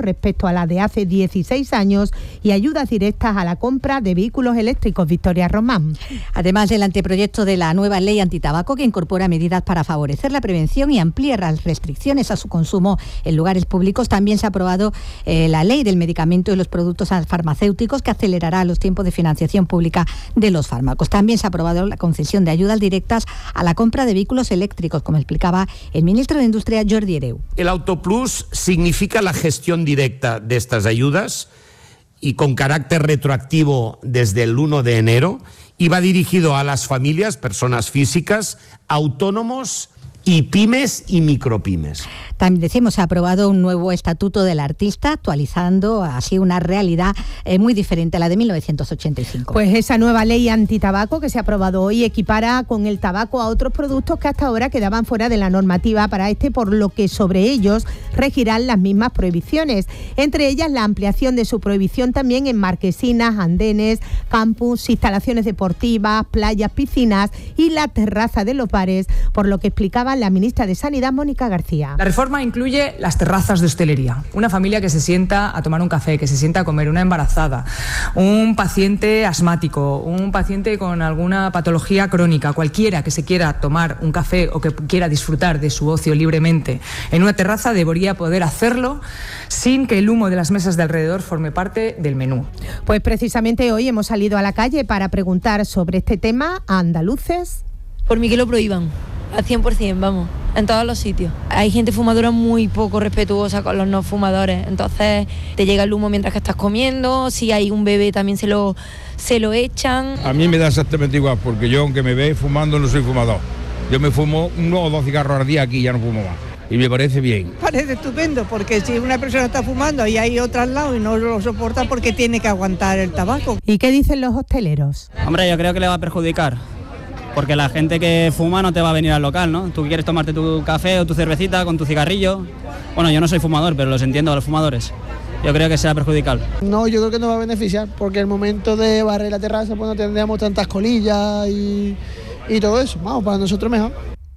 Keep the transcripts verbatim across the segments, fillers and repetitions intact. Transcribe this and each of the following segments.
respecto a la de hace dieciséis años y ayudas directas a la compra de vehículos eléctricos. Victoria Román. Además del anteproyecto de la nueva ley antitabaco que incorpora medidas para favorecer la prevención y ampliar las restricciones a su consumo en lugares públicos, también se ha aprobado eh, la ley del medicamento y los productos farmacéuticos que acelerará los tiempos de financiación pública de los fármacos. También se ha aprobado la concesión de ayudas directas a la compra de vehículos eléctricos, como explicaba el ministro de Industria, Jordi Hereu. El Autoplus significa la gestión directa de estas ayudas y con carácter retroactivo desde el uno de enero, y va dirigido a las familias, personas físicas, autónomos y pymes y micropymes. También decimos, se ha aprobado un nuevo estatuto del artista, actualizando así una realidad eh, muy diferente a la de mil novecientos ochenta y cinco. Pues esa nueva ley antitabaco que se ha aprobado hoy equipara con el tabaco a otros productos que hasta ahora quedaban fuera de la normativa para este, por lo que sobre ellos regirán las mismas prohibiciones. Entre ellas, la ampliación de su prohibición también en marquesinas, andenes, campus, instalaciones deportivas, playas, piscinas y la terraza de los bares, por lo que explicaba la ministra de Sanidad, Mónica García. La reforma incluye las terrazas de hostelería. Una familia que se sienta a tomar un café, que se sienta a comer, una embarazada, un paciente asmático, un paciente con alguna patología crónica, cualquiera que se quiera tomar un café o que quiera disfrutar de su ocio libremente en una terraza debería poder hacerlo sin que el humo de las mesas de alrededor forme parte del menú. Pues precisamente hoy hemos salido a la calle para preguntar sobre este tema a andaluces. Por mí que lo prohíban. Al cien por ciento, vamos, en todos los sitios. Hay gente fumadora muy poco respetuosa con los no fumadores, entonces te llega el humo mientras que estás comiendo, si hay un bebé también se lo, se lo echan. A mí me da exactamente igual, porque yo aunque me ve fumando no soy fumador. Yo me fumo uno o dos cigarros al día aquí y ya no fumo más. Y me parece bien. Parece estupendo, porque si una persona está fumando y hay otra al lado y no lo soporta porque tiene que aguantar el tabaco. ¿Y qué dicen los hosteleros? Hombre, yo creo que le va a perjudicar. Porque la gente que fuma no te va a venir al local, ¿no? Tú quieres tomarte tu café o tu cervecita con tu cigarrillo. Bueno, yo no soy fumador, pero los entiendo a los fumadores. Yo creo que será perjudicial. No, yo creo que nos va a beneficiar, porque el momento de barrer la terraza pues no tendríamos tantas colillas y, y todo eso. Vamos, para nosotros mejor.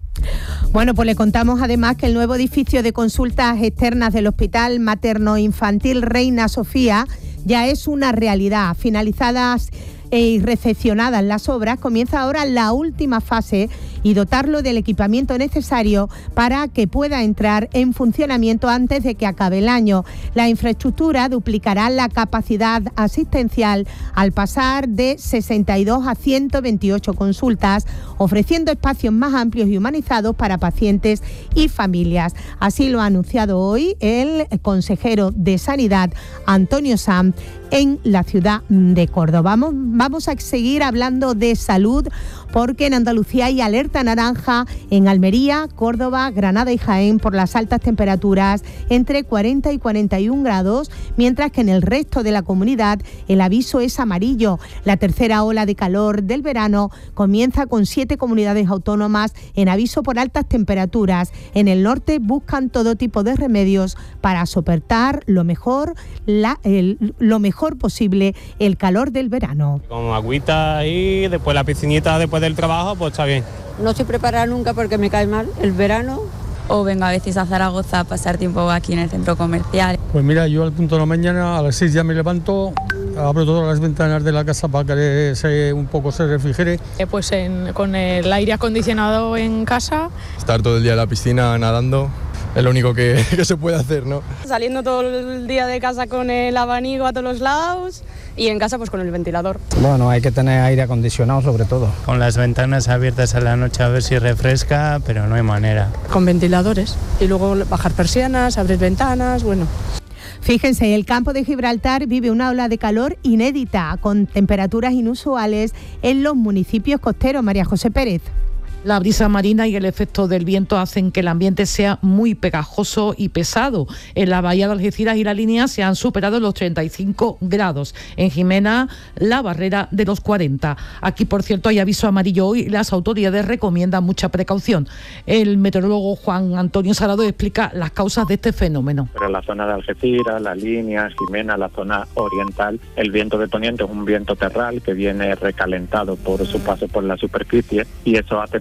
Bueno, pues le contamos además que el nuevo edificio de consultas externas del Hospital Materno-Infantil Reina Sofía ya es una realidad. Finalizadas y recepcionadas las obras, comienza ahora la última fase y dotarlo del equipamiento necesario para que pueda entrar en funcionamiento antes de que acabe el año. La infraestructura duplicará la capacidad asistencial al pasar de sesenta y dos a ciento veintiocho consultas, ofreciendo espacios más amplios y humanizados para pacientes y familias. Así lo ha anunciado hoy el consejero de Sanidad, Antonio Sanz, en la ciudad de Córdoba. Vamos, vamos a seguir hablando de salud, porque en Andalucía hay alerta naranja en Almería, Córdoba, Granada y Jaén por las altas temperaturas entre cuarenta y cuarenta y un grados, mientras que en el resto de la comunidad el aviso es amarillo. La tercera ola de calor del verano comienza con siete comunidades autónomas en aviso por altas temperaturas. En el norte buscan todo tipo de remedios para soportar lo mejor, la, el, lo mejor posible el calor del verano. Con agüita y después la piscinita después del trabajo, pues está bien. No estoy preparada nunca porque me cae mal el verano. O vengo a veces a Zaragoza a pasar tiempo aquí en el centro comercial. Pues mira, yo al punto de la mañana a las seis ya me levanto, abro todas las ventanas de la casa para que se, un poco se refrigere. Eh, pues en, con el aire acondicionado en casa. Estar todo el día en la piscina nadando. Es lo único que, que se puede hacer, ¿no? Saliendo todo el día de casa con el abanico a todos los lados y en casa pues con el ventilador. Bueno, hay que tener aire acondicionado sobre todo. Con las ventanas abiertas a la noche a ver si refresca, pero no hay manera. Con ventiladores y luego bajar persianas, abrir ventanas, bueno. Fíjense, el campo de Gibraltar vive una ola de calor inédita, con temperaturas inusuales en los municipios costeros. María José Pérez. La brisa marina y el efecto del viento hacen que el ambiente sea muy pegajoso y pesado. En la bahía de Algeciras y La Línea se han superado los treinta y cinco grados. En Jimena, la barrera de los cuarenta. Aquí, por cierto, hay aviso amarillo hoy y las autoridades recomiendan mucha precaución. El meteorólogo Juan Antonio Salado explica las causas de este fenómeno. Pero en la zona de Algeciras, La Línea, Jimena, la zona oriental, el viento de poniente es un viento terral que viene recalentado por su paso por la superficie y eso hace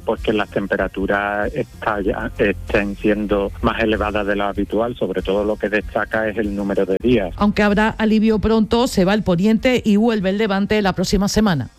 pues que las temperaturas está ya, estén siendo más elevadas de lo habitual. Sobre todo lo que destaca es el número de días. Aunque habrá alivio pronto, se va el poniente y vuelve el levante la próxima semana.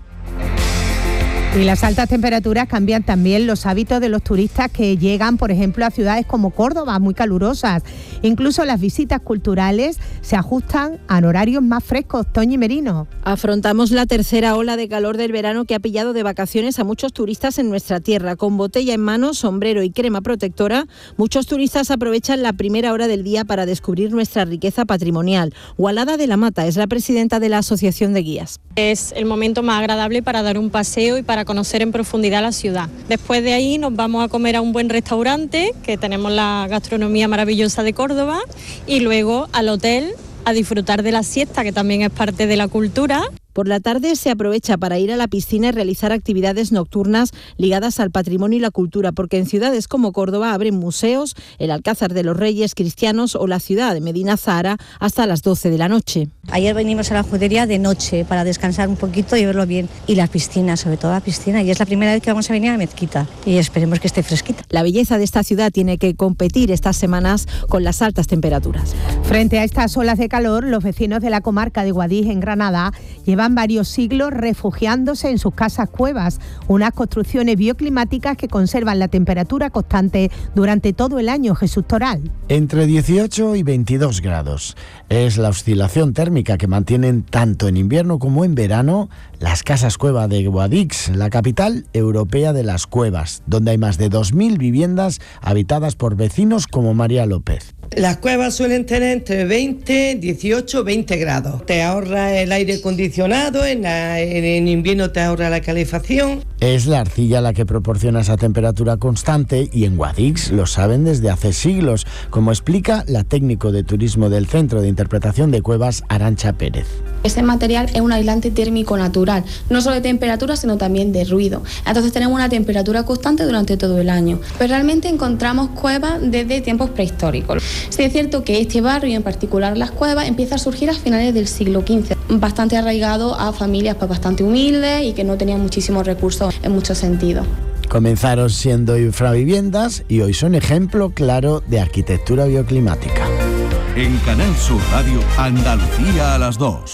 Y las altas temperaturas cambian también los hábitos de los turistas que llegan, por ejemplo, a ciudades como Córdoba, muy calurosas. Incluso las visitas culturales se ajustan a horarios más frescos. Toñi Merino. Afrontamos la tercera ola de calor del verano que ha pillado de vacaciones a muchos turistas en nuestra tierra. Con botella en mano, sombrero y crema protectora, muchos turistas aprovechan la primera hora del día para descubrir nuestra riqueza patrimonial. Gualada de la Mata es la presidenta de la Asociación de Guías. Es el momento más agradable para dar un paseo y para conocer en profundidad la ciudad. Después de ahí nos vamos a comer a un buen restaurante, que tenemos la gastronomía maravillosa de Córdoba, y luego al hotel a disfrutar de la siesta, que también es parte de la cultura. Por la tarde se aprovecha para ir a la piscina y realizar actividades nocturnas ligadas al patrimonio y la cultura, porque en ciudades como Córdoba abren museos, el Alcázar de los Reyes Cristianos o la ciudad de Medina Zahara hasta las doce de la noche. Ayer venimos a la judería de noche para descansar un poquito y verlo bien. Y las piscinas, sobre todo la piscina, y es la primera vez que vamos a venir a Mezquita y esperemos que esté fresquita. La belleza de esta ciudad tiene que competir estas semanas con las altas temperaturas. Frente a estas olas de calor, los vecinos de la comarca de Guadix, en Granada, llevan varios siglos refugiándose en sus casas cuevas, unas construcciones bioclimáticas que conservan la temperatura constante durante todo el año. Jesús Toral. Entre dieciocho y veintidós grados. Es la oscilación térmica que mantienen tanto en invierno como en verano las casas cueva de Guadix, la capital europea de las cuevas, donde hay más de dos mil viviendas habitadas por vecinos como María López. Las cuevas suelen tener entre veinte, dieciocho, veinte grados. Te ahorra el aire acondicionado, en, la, en invierno te ahorra la calefacción. Es la arcilla la que proporciona esa temperatura constante y en Guadix lo saben desde hace siglos, como explica la técnico de turismo del Centro de Interpretación de Cuevas, Arantxa Pérez. Este material es un aislante térmico natural, no solo de temperatura, sino también de ruido. Entonces tenemos una temperatura constante durante todo el año. Pero realmente encontramos cuevas desde tiempos prehistóricos. Sí es cierto que este barrio, y en particular las cuevas, empieza a surgir a finales del siglo quince, bastante arraigado a familias pues, bastante humildes y que no tenían muchísimos recursos en muchos sentidos. Comenzaron siendo infraviviendas y hoy son ejemplo claro de arquitectura bioclimática. En Canal Sur Radio, Andalucía a las dos.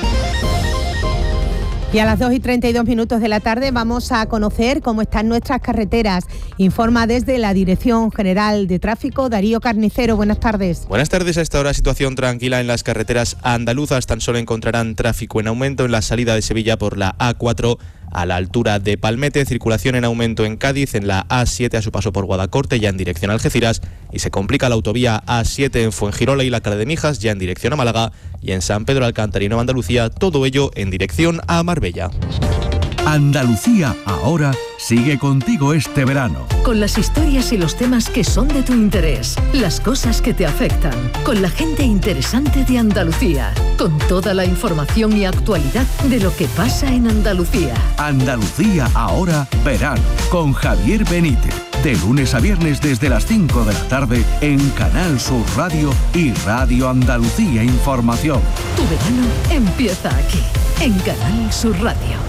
Y a las dos y treinta y dos minutos de la tarde vamos a conocer cómo están nuestras carreteras. Informa desde la Dirección General de Tráfico, Darío Carnicero. Buenas tardes. Buenas tardes. A esta hora situación tranquila en las carreteras andaluzas. Tan solo encontrarán tráfico en aumento en la salida de Sevilla por la A cuatro a la altura de Palmete, circulación en aumento en Cádiz, en la A siete a su paso por Guadacorte, ya en dirección a Algeciras, y se complica la autovía A siete en Fuengirola y la Cala de Mijas, ya en dirección a Málaga, y en San Pedro Alcántara y Nueva Andalucía, todo ello en dirección a Marbella. Andalucía ahora sigue contigo este verano. Con las historias y los temas que son de tu interés, las cosas que te afectan, con la gente interesante de Andalucía, con toda la información y actualidad de lo que pasa en Andalucía. Andalucía ahora verano, con Javier Benítez. De lunes a viernes desde las cinco de la tarde en Canal Sur Radio y Radio Andalucía Información. Tu verano empieza aquí, en Canal Sur Radio.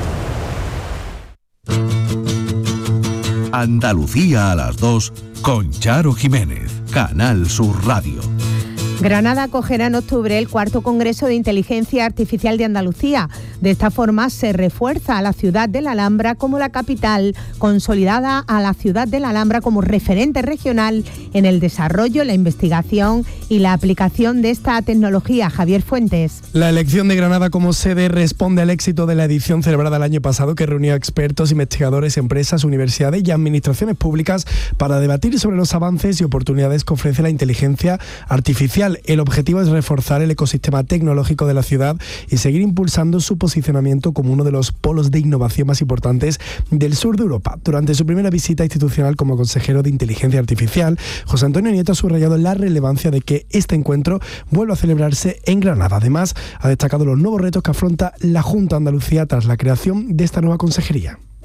Andalucía a las dos con Charo Jiménez, Canal Sur Radio. Granada acogerá en octubre el cuarto Congreso de Inteligencia Artificial de Andalucía. De esta forma se refuerza a la ciudad de la Alhambra como la capital, consolidada a la ciudad de la Alhambra como referente regional en el desarrollo, la investigación y la aplicación de esta tecnología. Javier Fuentes. La elección de Granada como sede responde al éxito de la edición celebrada el año pasado, que reunió a expertos, investigadores, empresas, universidades y administraciones públicas para debatir sobre los avances y oportunidades que ofrece la inteligencia artificial. El objetivo es reforzar el ecosistema tecnológico de la ciudad y seguir impulsando su posicionamiento como uno de los polos de innovación más importantes del sur de Europa. Durante su primera visita institucional como consejero de Inteligencia Artificial, José Antonio Nieto ha subrayado la relevancia de que este encuentro vuelva a celebrarse en Granada. Además, ha destacado los nuevos retos que afronta la Junta de Andalucía tras la creación de esta nueva consejería.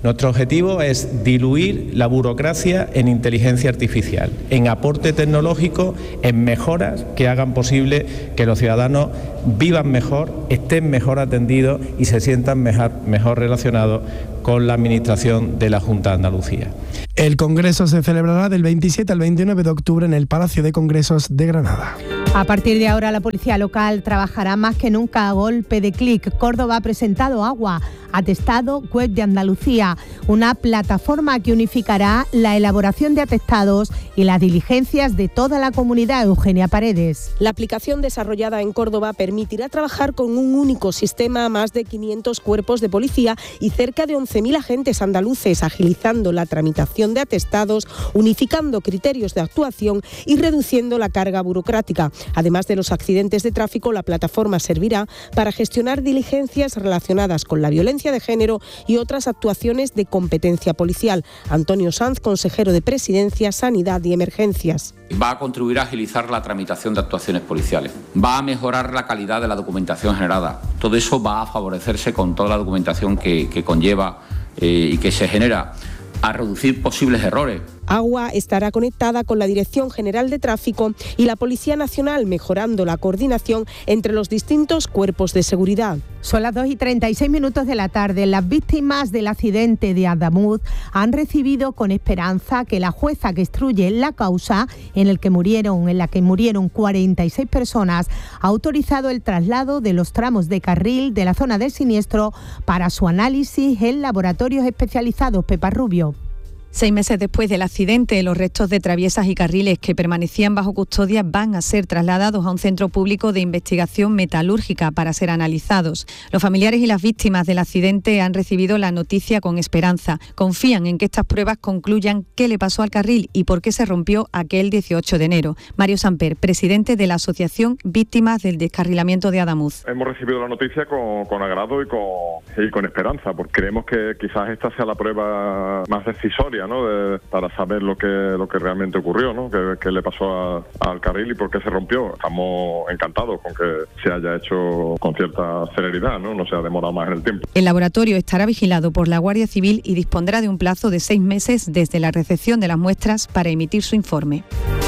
Nuestro objetivo es diluir la burocracia en inteligencia artificial, en aporte tecnológico, en mejoras que hagan posible que los ciudadanos vivan mejor, estén mejor atendidos y se sientan mejor, mejor relacionados con la administración de la Junta de Andalucía. El Congreso se celebrará del veintisiete al veintinueve de octubre en el Palacio de Congresos de Granada. A partir de ahora, la policía local trabajará más que nunca a golpe de clic. Córdoba ha presentado Agua, atestado web de Andalucía, una plataforma que unificará la elaboración de atestados y las diligencias de toda la comunidad. Eugenia Paredes. La aplicación desarrollada en Córdoba permitirá trabajar con un único sistema a más de quinientos cuerpos de policía y cerca de once mil agentes andaluces, agilizando la tramitación de atestados, unificando criterios de actuación y reduciendo la carga burocrática. Además de los accidentes de tráfico, la plataforma servirá para gestionar diligencias relacionadas con la violencia de género y otras actuaciones de competencia policial. Antonio Sanz, consejero de Presidencia, Sanidad y Emergencias. Va a contribuir a agilizar la tramitación de actuaciones policiales. Va a mejorar la calidad de la documentación generada. Todo eso va a favorecerse con toda la documentación que, que conlleva eh, y que se genera, a reducir posibles errores. Agua estará conectada con la Dirección General de Tráfico y la Policía Nacional, mejorando la coordinación entre los distintos cuerpos de seguridad. Son las dos y treinta y seis minutos de la tarde. Las víctimas del accidente de Adamuz han recibido con esperanza que la jueza que instruye la causa en el que murieron, en la que murieron cuarenta y seis personas, ha autorizado el traslado de los tramos de carril de la zona del siniestro para su análisis en laboratorios especializados. Pepa Rubio. Seis meses después del accidente, los restos de traviesas y carriles que permanecían bajo custodia van a ser trasladados a un centro público de investigación metalúrgica para ser analizados. Los familiares y las víctimas del accidente han recibido la noticia con esperanza. Confían en que estas pruebas concluyan qué le pasó al carril y por qué se rompió aquel dieciocho de enero. Mario Samper, presidente de la Asociación Víctimas del Descarrilamiento de Adamuz. Hemos recibido la noticia con, con agrado y con, y con esperanza, porque creemos que quizás esta sea la prueba más decisoria, ¿no? De, para saber lo que lo que realmente ocurrió, ¿no? Que, que le pasó a, al carril y por qué se rompió. Estamos encantados con que se haya hecho con cierta celeridad, ¿no? No se ha demorado más en el tiempo. El laboratorio estará vigilado por la Guardia Civil y dispondrá de un plazo de seis meses desde la recepción de las muestras para emitir su informe.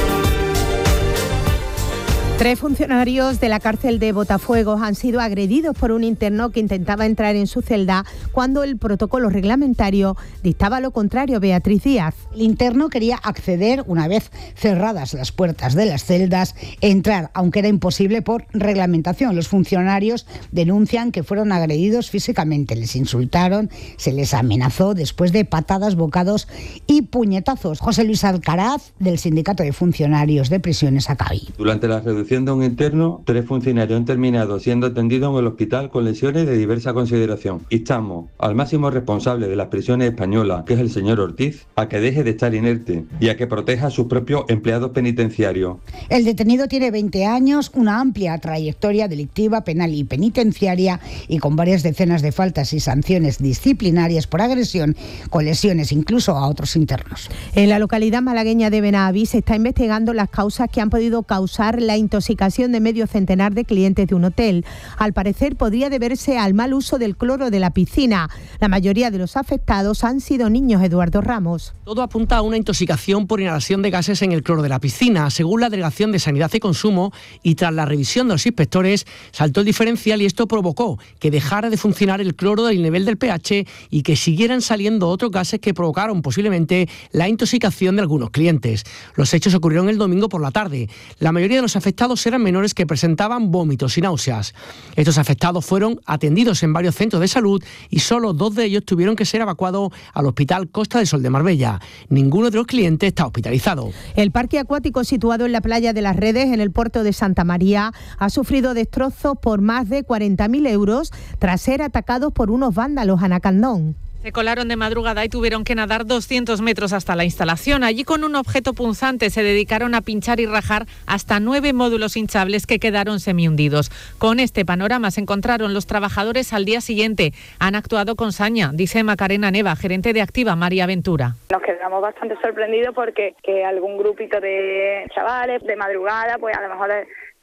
Tres funcionarios de la cárcel de Botafuegos han sido agredidos por un interno que intentaba entrar en su celda cuando el protocolo reglamentario dictaba lo contrario. Beatriz Díaz. El interno quería acceder, una vez cerradas las puertas de las celdas, entrar, aunque era imposible por reglamentación. Los funcionarios denuncian que fueron agredidos físicamente, les insultaron, se les amenazó después de patadas, bocados y puñetazos. José Luis Alcaraz, del Sindicato de Funcionarios de Prisiones, ACABI. Durante la reducción de un interno, tres funcionarios han terminado siendo atendidos en el hospital con lesiones de diversa consideración. Instamos al máximo responsable de las prisiones españolas, que es el señor Ortiz, a que deje de estar inerte y a que proteja a sus propios empleados penitenciarios. El detenido tiene veinte años, una amplia trayectoria delictiva, penal y penitenciaria, y con varias decenas de faltas y sanciones disciplinarias por agresión, con lesiones incluso a otros internos. En la localidad malagueña de Benaví se está investigando las causas que han podido causar la intoxicación de medio centenar de clientes de un hotel. Al parecer podría deberse al mal uso del cloro de la piscina. La mayoría de los afectados han sido niños. Eduardo Ramos. Todo apunta a una intoxicación por inhalación de gases en el cloro de la piscina. Según la Delegación de Sanidad y Consumo, y tras la revisión de los inspectores, saltó el diferencial y esto provocó que dejara de funcionar el cloro del nivel del pH y que siguieran saliendo otros gases que provocaron posiblemente la intoxicación de algunos clientes. Los hechos ocurrieron el domingo por la tarde. La mayoría de los afectados eran menores que presentaban vómitos y náuseas. Estos afectados fueron atendidos en varios centros de salud y solo dos de ellos tuvieron que ser evacuados al Hospital Costa del Sol de Marbella. Ninguno de los clientes está hospitalizado. El parque acuático situado en la playa de Las Redes, en el puerto de Santa María, ha sufrido destrozos por más de cuarenta mil euros tras ser atacados por unos vándalos. Ana Candón. Se colaron de madrugada y tuvieron que nadar doscientos metros hasta la instalación. Allí, con un objeto punzante, se dedicaron a pinchar y rajar hasta nueve módulos hinchables que quedaron semihundidos. Con este panorama se encontraron los trabajadores al día siguiente. Han actuado con saña, dice Macarena Neva, gerente de Activa María Ventura. Nos quedamos bastante sorprendidos porque que algún grupito de chavales de madrugada, pues a lo mejor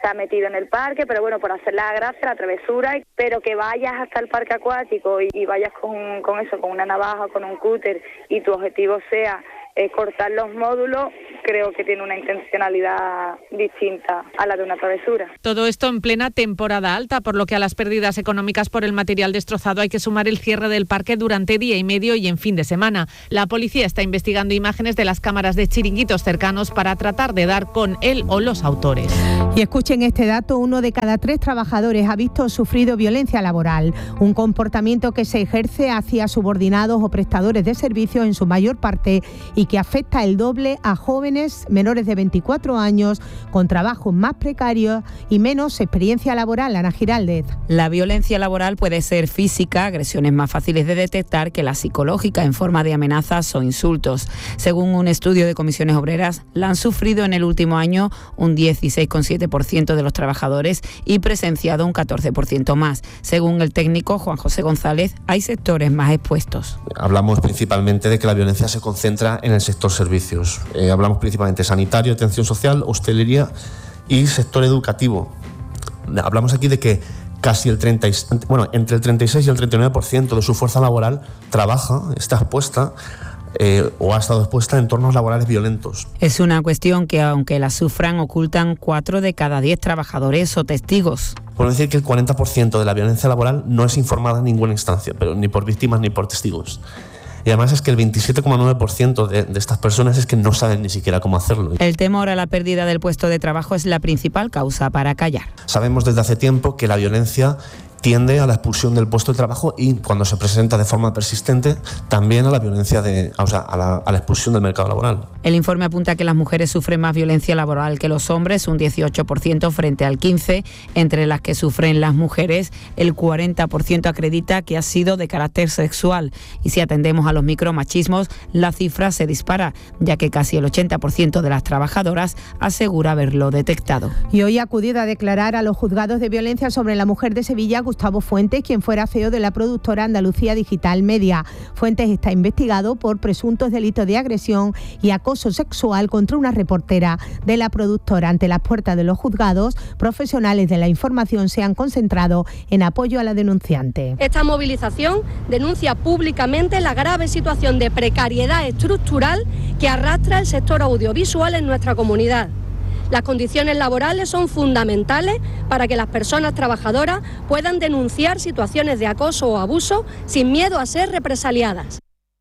se ha metido en el parque, pero bueno, por hacer la gracia, la travesura, pero que vayas hasta el parque acuático y, y vayas con, con eso, con una navaja, con un cúter, y tu objetivo sea eh, cortar los módulos, creo que tiene una intencionalidad distinta a la de una travesura. Todo esto en plena temporada alta, por lo que a las pérdidas económicas por el material destrozado hay que sumar el cierre del parque durante día y medio y en fin de semana. La policía está investigando imágenes de las cámaras de chiringuitos cercanos para tratar de dar con él o los autores. Y escuchen este dato, uno de cada tres trabajadores ha visto o sufrido violencia laboral, un comportamiento que se ejerce hacia subordinados o prestadores de servicios en su mayor parte y que afecta el doble a jóvenes menores de veinticuatro años con trabajos más precarios y menos experiencia laboral. Ana Giraldez. La violencia laboral puede ser física, agresiones más fáciles de detectar que la psicológica en forma de amenazas o insultos. Según un estudio de Comisiones Obreras, la han sufrido en el último año un dieciséis coma siete por ciento de los trabajadores y presenciado un catorce por ciento más. Según el técnico Juan José González, hay sectores más expuestos. Hablamos principalmente de que la violencia se concentra en el sector servicios. Eh, hablamos principalmente sanitario, atención social, hostelería y sector educativo. Hablamos aquí de que casi el treinta, bueno, entre el treinta y seis y el treinta y nueve por ciento de su fuerza laboral trabaja, está expuesta Eh, o ha estado expuesta a entornos laborales violentos. Es una cuestión que, aunque la sufran, ocultan cuatro de cada diez trabajadores o testigos. Podemos decir que el cuarenta por ciento de la violencia laboral no es informada en ninguna instancia, pero ni por víctimas ni por testigos. Y además es que el veintisiete coma nueve por ciento de, de estas personas es que no saben ni siquiera cómo hacerlo. El temor a la pérdida del puesto de trabajo es la principal causa para callar. Sabemos desde hace tiempo que la violencia tiende a la expulsión del puesto de trabajo y, cuando se presenta de forma persistente, también a la violencia de, o sea, a la, a la expulsión del mercado laboral. El informe apunta que las mujeres sufren más violencia laboral que los hombres, un dieciocho por ciento frente al quince por ciento. Entre las que sufren las mujeres, el cuarenta por ciento acredita que ha sido de carácter sexual. Y si atendemos a los micromachismos, la cifra se dispara, ya que casi el ochenta por ciento de las trabajadoras asegura haberlo detectado. Y hoy ha acudido a declarar a los juzgados de violencia sobre la mujer de Sevilla, Gustavo Fuentes, quien fuera C E O de la productora Andalucía Digital Media. Fuentes está investigado por presuntos delitos de agresión y acoso sexual contra una reportera de la productora. Ante las puertas de los juzgados, profesionales de la información se han concentrado en apoyo a la denunciante. Esta movilización denuncia públicamente la grave situación de precariedad estructural que arrastra el sector audiovisual en nuestra comunidad. Las condiciones laborales son fundamentales para que las personas trabajadoras puedan denunciar situaciones de acoso o abuso sin miedo a ser represaliadas.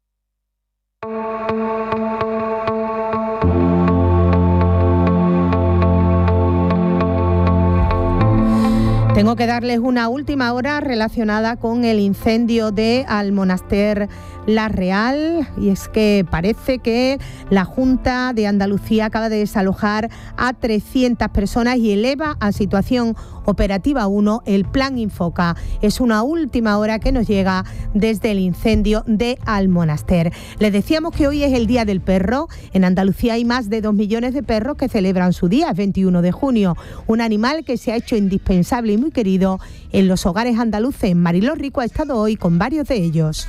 Tengo que darles una última hora relacionada con el incendio de Almonaster La Real, y es que parece que la Junta de Andalucía acaba de desalojar a trescientas personas y eleva a situación operativa uno el plan Infoca. Es una última hora que nos llega desde el incendio de Almonaster. Les decíamos que hoy es el Día del Perro. En Andalucía hay más de dos millones de perros que celebran su día, el veintiuno de junio. Un animal que se ha hecho indispensable y muy querido en los hogares andaluces. Mariló Rico ha estado hoy con varios de ellos.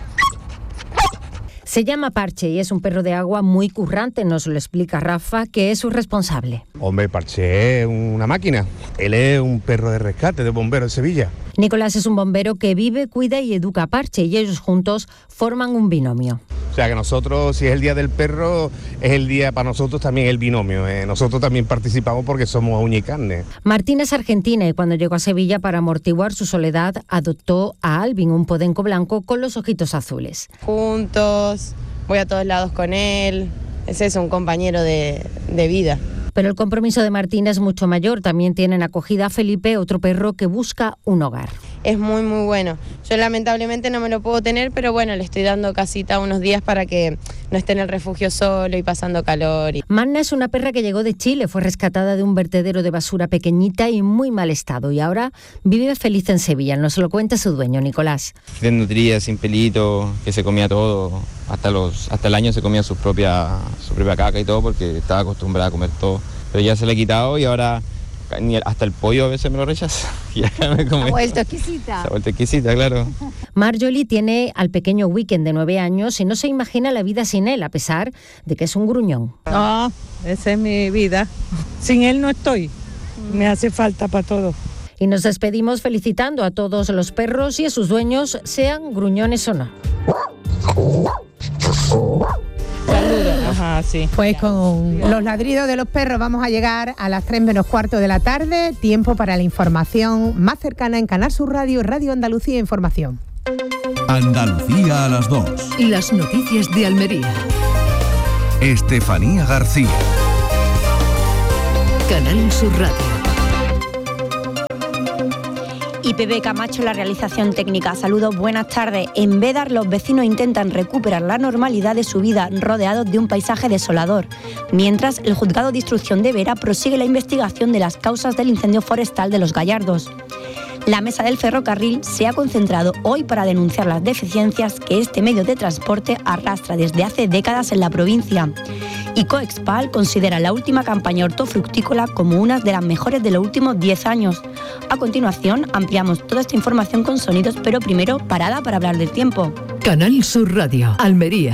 Se llama Parche y es un perro de agua muy currante, nos lo explica Rafa, que es su responsable. Hombre, Parche es una máquina. Él es un perro de rescate de bombero en Sevilla. Nicolás es un bombero que vive, cuida y educa a Parche y ellos juntos forman un binomio. O sea que nosotros, si es el Día del Perro, es el día para nosotros también el binomio. ¿eh? Nosotros también participamos porque somos uña y carne. Martín es argentina y cuando llegó a Sevilla para amortiguar su soledad, adoptó a Alvin, un podenco blanco con los ojitos azules. Juntos, voy a todos lados con él, ese es un compañero de, de vida. Pero el compromiso de Martín es mucho mayor. También tienen acogida a Felipe, otro perro que busca un hogar. Es muy, muy bueno. Yo lamentablemente no me lo puedo tener, pero bueno, le estoy dando casita unos días para que no esté en el refugio solo y pasando calor. Y... Magna es una perra que llegó de Chile, fue rescatada de un vertedero de basura pequeñita y muy mal estado y ahora vive feliz en Sevilla. Nos lo cuenta su dueño, Nicolás. De nutría, sin pelito, que se comía todo. Hasta los hasta el año se comía su propia, su propia caca y todo porque estaba acostumbrada a comer todo. Pero ya se le ha quitado y ahora hasta el pollo a veces me lo rechaza. Ya me come. Ha vuelto exquisita. Se ha vuelto exquisita, claro. Marjorie tiene al pequeño Weekend de nueve años y no se imagina la vida sin él, a pesar de que es un gruñón. No, esa es mi vida. Sin él no estoy. me hace falta para todo. Y nos despedimos felicitando a todos los perros y a sus dueños, sean gruñones o no. Saludos. Ajá, sí. Pues con los ladridos de los perros vamos a llegar a las tres menos cuarto de la tarde. Tiempo para la información más cercana en Canal Sur Radio, Radio Andalucía Información. Andalucía a las dos. Las noticias de Almería. Estefanía García. Canal Sur Radio. Y Pepe Camacho, la realización técnica. Saludos, buenas tardes. En Bédar, los vecinos intentan recuperar la normalidad de su vida rodeados de un paisaje desolador. Mientras, el Juzgado de Instrucción de Vera prosigue la investigación de las causas del incendio forestal de Los Gallardos. La Mesa del Ferrocarril se ha concentrado hoy para denunciar las deficiencias que este medio de transporte arrastra desde hace décadas en la provincia. Y Coexpal considera la última campaña hortofructícola como una de las mejores de los últimos diez años. A continuación, ampliamos toda esta información con sonidos, pero primero, parada para hablar del tiempo. Canal Sur Radio, Almería.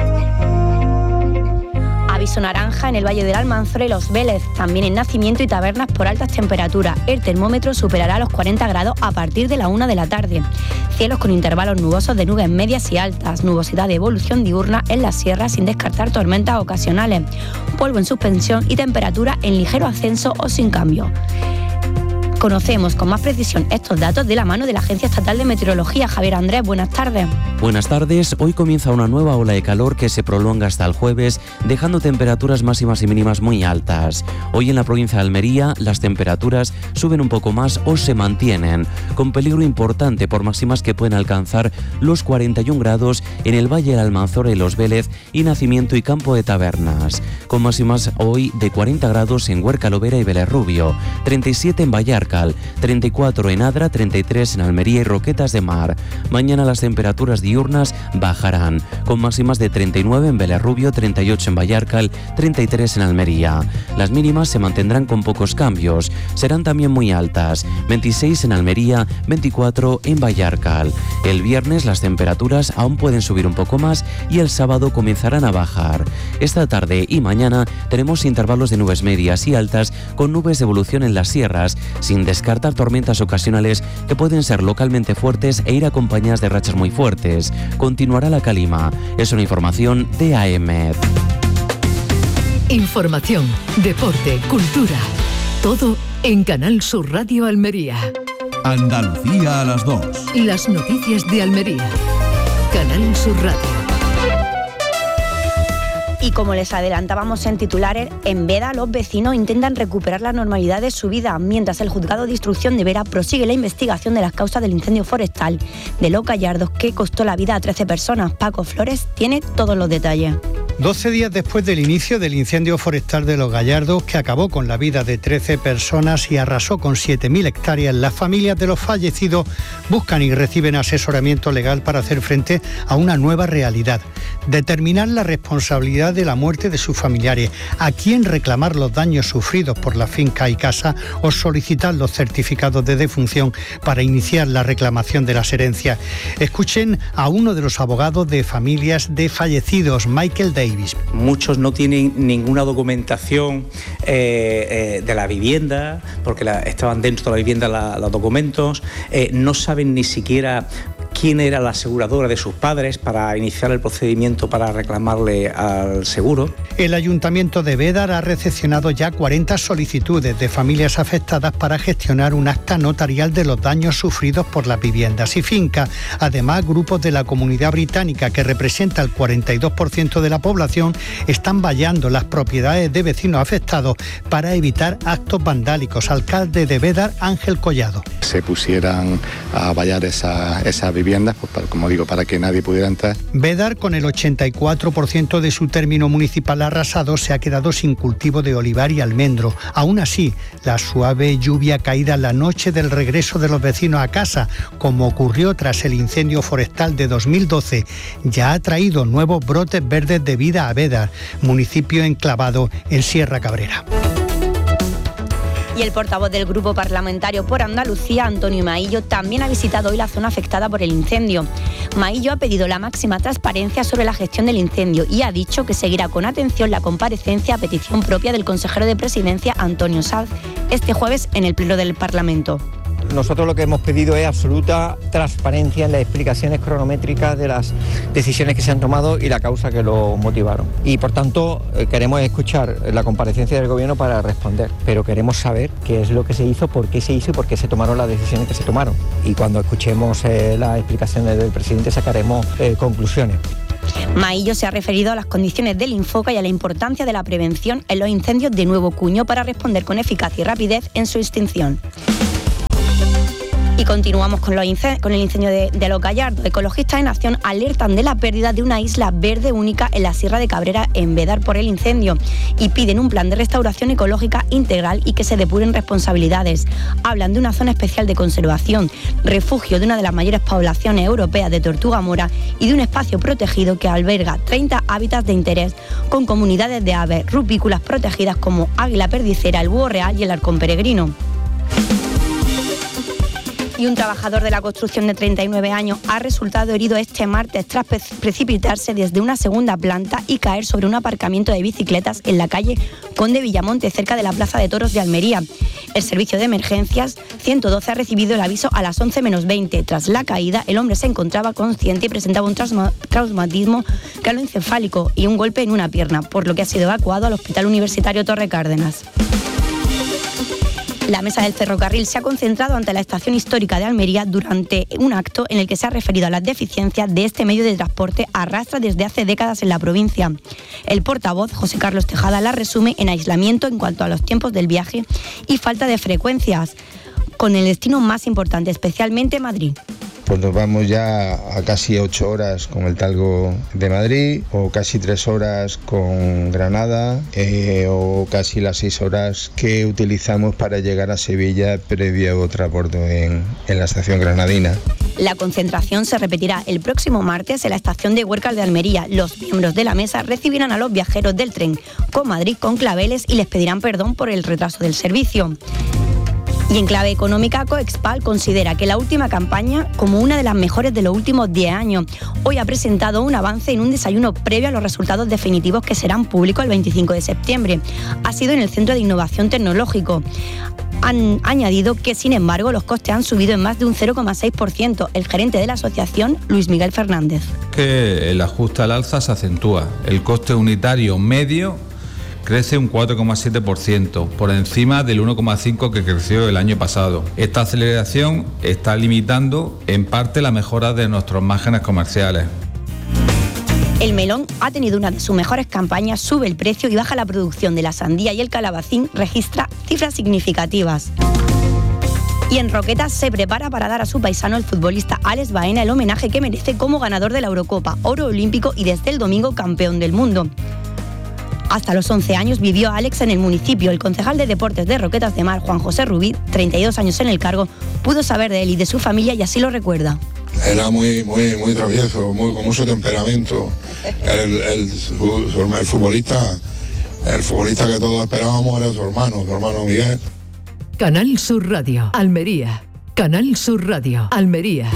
Aviso naranja en el Valle del Almanzora y Los Vélez, también en Nacimiento y Tabernas por altas temperaturas. El termómetro superará los cuarenta grados a partir de la una de la tarde. Cielos con intervalos nubosos de nubes medias y altas, nubosidad de evolución diurna en las sierras sin descartar tormentas ocasionales, polvo en suspensión y temperatura en ligero ascenso o sin cambio. Conocemos con más precisión estos datos de la mano de la Agencia Estatal de Meteorología. Javier Andrés, buenas tardes. Buenas tardes. Hoy comienza una nueva ola de calor que se prolonga hasta el jueves, dejando temperaturas máximas y mínimas muy altas. Hoy en la provincia de Almería las temperaturas suben un poco más o se mantienen, con peligro importante por máximas que pueden alcanzar los cuarenta y un grados en el Valle del Almanzora y Los Vélez y Nacimiento y Campo de Tabernas, con máximas hoy de cuarenta grados en Huerca Lovera y Vélez Rubio, treinta y siete en Vallarcal, treinta y cuatro en Adra, treinta y tres en Almería y Roquetas de Mar. Mañana las temperaturas diurnas bajarán, con máximas de treinta y nueve en Vélez Rubio, treinta y ocho en Vallarcal, treinta y tres en Almería. Las mínimas se mantendrán con pocos cambios, serán también muy altas, veintiséis en Almería, veinticuatro en Vallarcal. El viernes las temperaturas aún pueden subir un poco más y el sábado comenzarán a bajar. Esta tarde y mañana tenemos intervalos de nubes medias y altas con nubes de evolución en las sierras, sin descartar tormentas ocasionales que pueden ser localmente fuertes e ir acompañadas de rachas muy fuertes. Continuará la calima. Es una información de A E M E D. Información, deporte, cultura. Todo en Canal Sur Radio Almería. Andalucía a las dos. Las noticias de Almería. Canal Sur Radio. Y como les adelantábamos en titulares, en Veda los vecinos intentan recuperar la normalidad de su vida, mientras el Juzgado de Instrucción de Vera prosigue la investigación de las causas del incendio forestal de Los Gallardos que costó la vida a trece personas. Paco Flores tiene todos los detalles. doce días después del inicio del incendio forestal de Los Gallardos, que acabó con la vida de trece personas y arrasó con siete mil hectáreas, las familias de los fallecidos buscan y reciben asesoramiento legal para hacer frente a una nueva realidad. Determinar la responsabilidad de la muerte de sus familiares, a quién reclamar los daños sufridos por la finca y casa o solicitar los certificados de defunción para iniciar la reclamación de las herencias. Escuchen a uno de los abogados de familias de fallecidos, Michael Davis. Muchos no tienen ninguna documentación eh, eh, de la vivienda, porque la, estaban dentro de la vivienda la, los documentos, eh, no saben ni siquiera quién era la aseguradora de sus padres para iniciar el procedimiento para reclamarle al seguro. El Ayuntamiento de Bédar ha recepcionado ya cuarenta solicitudes de familias afectadas para gestionar un acta notarial de los daños sufridos por las viviendas y fincas. Además, grupos de la Comunidad Británica, que representa el cuarenta y dos por ciento de la población, están vallando las propiedades de vecinos afectados para evitar actos vandálicos. Alcalde de Bédar, Ángel Collado. Se pusieran a vallar esa, esa viviendas, pues para, como digo, para que nadie pudiera entrar. Bédar, con el ochenta y cuatro por ciento de su término municipal arrasado, se ha quedado sin cultivo de olivar y almendro. Aún así, la suave lluvia caída la noche del regreso de los vecinos a casa, como ocurrió tras el incendio forestal de dos mil doce, ya ha traído nuevos brotes verdes de vida a Bédar, municipio enclavado en Sierra Cabrera. Y el portavoz del Grupo Parlamentario por Andalucía, Antonio Maillo, también ha visitado hoy la zona afectada por el incendio. Maillo ha pedido la máxima transparencia sobre la gestión del incendio y ha dicho que seguirá con atención la comparecencia a petición propia del consejero de Presidencia, Antonio Sanz, este jueves en el Pleno del Parlamento. Nosotros lo que hemos pedido es absoluta transparencia en las explicaciones cronométricas de las decisiones que se han tomado y la causa que lo motivaron. Y por tanto queremos escuchar la comparecencia del Gobierno para responder, pero queremos saber qué es lo que se hizo, por qué se hizo y por qué se tomaron las decisiones que se tomaron. Y cuando escuchemos eh, las explicaciones del presidente sacaremos eh, conclusiones. Maillo se ha referido a las condiciones del Infoca y a la importancia de la prevención en los incendios de nuevo cuño para responder con eficacia y rapidez en su extinción. Y continuamos con, los incend- con el incendio de, de Los Gallardos. Ecologistas en Acción alertan de la pérdida de una isla verde única en la Sierra de Cabrera, en Bédar, por el incendio, y piden un plan de restauración ecológica integral y que se depuren responsabilidades. Hablan de una zona especial de conservación, refugio de una de las mayores poblaciones europeas de tortuga mora y de un espacio protegido que alberga treinta hábitats de interés con comunidades de aves rupícolas protegidas como águila perdicera, el búho real y el halcón peregrino. Y un trabajador de la construcción de treinta y nueve años ha resultado herido este martes tras precipitarse desde una segunda planta y caer sobre un aparcamiento de bicicletas en la calle Conde Villamonte, cerca de la Plaza de Toros de Almería. El servicio de emergencias ciento doce ha recibido el aviso a las once menos veinte. Tras la caída, el hombre se encontraba consciente y presentaba un trauma- traumatismo craneoencefálico y un golpe en una pierna, por lo que ha sido evacuado al Hospital Universitario Torre Cárdenas. La Mesa del Ferrocarril se ha concentrado ante la Estación Histórica de Almería durante un acto en el que se ha referido a las deficiencias de este medio de transporte arrastra desde hace décadas en la provincia. El portavoz, José Carlos Tejada, la resume en aislamiento en cuanto a los tiempos del viaje y falta de frecuencias, con el destino más importante, especialmente Madrid. Pues nos vamos ya a casi ocho horas con el Talgo de Madrid, o casi tres horas con Granada, eh, o casi las seis horas que utilizamos para llegar a Sevilla previo transbordo en, en la estación granadina. La concentración se repetirá el próximo martes en la estación de Huércal de Almería. Los miembros de la mesa recibirán a los viajeros del tren con Madrid con claveles y les pedirán perdón por el retraso del servicio. Y en clave económica, Coexpal considera que la última campaña como una de las mejores de los últimos diez años. Hoy ha presentado un avance en un desayuno previo a los resultados definitivos que serán públicos el veinticinco de septiembre. Ha sido en el Centro de Innovación Tecnológico. Han añadido que, sin embargo, los costes han subido en más de un cero coma seis por ciento. El gerente de la asociación, Luis Miguel Fernández. Que el ajuste al alza se acentúa. El coste unitario medio crece un cuatro coma siete por ciento, por encima del uno coma cinco por ciento que creció el año pasado. Esta aceleración está limitando en parte la mejora de nuestros márgenes comerciales. El melón ha tenido una de sus mejores campañas, sube el precio y baja la producción de la sandía, y el calabacín registra cifras significativas. Y en Roquetas se prepara para dar a su paisano, el futbolista Alex Baena, el homenaje que merece como ganador de la Eurocopa, oro olímpico y desde el domingo campeón del mundo. Hasta los once años vivió Alex en el municipio. El concejal de Deportes de Roquetas de Mar, Juan José Rubí, treinta y dos años en el cargo, pudo saber de él y de su familia y así lo recuerda. Era muy muy muy travieso, muy, con mucho temperamento. El, el, su, el futbolista, el futbolista que todos esperábamos era su hermano, su hermano Miguel. Canal Sur Radio, Almería. Canal Sur Radio, Almería.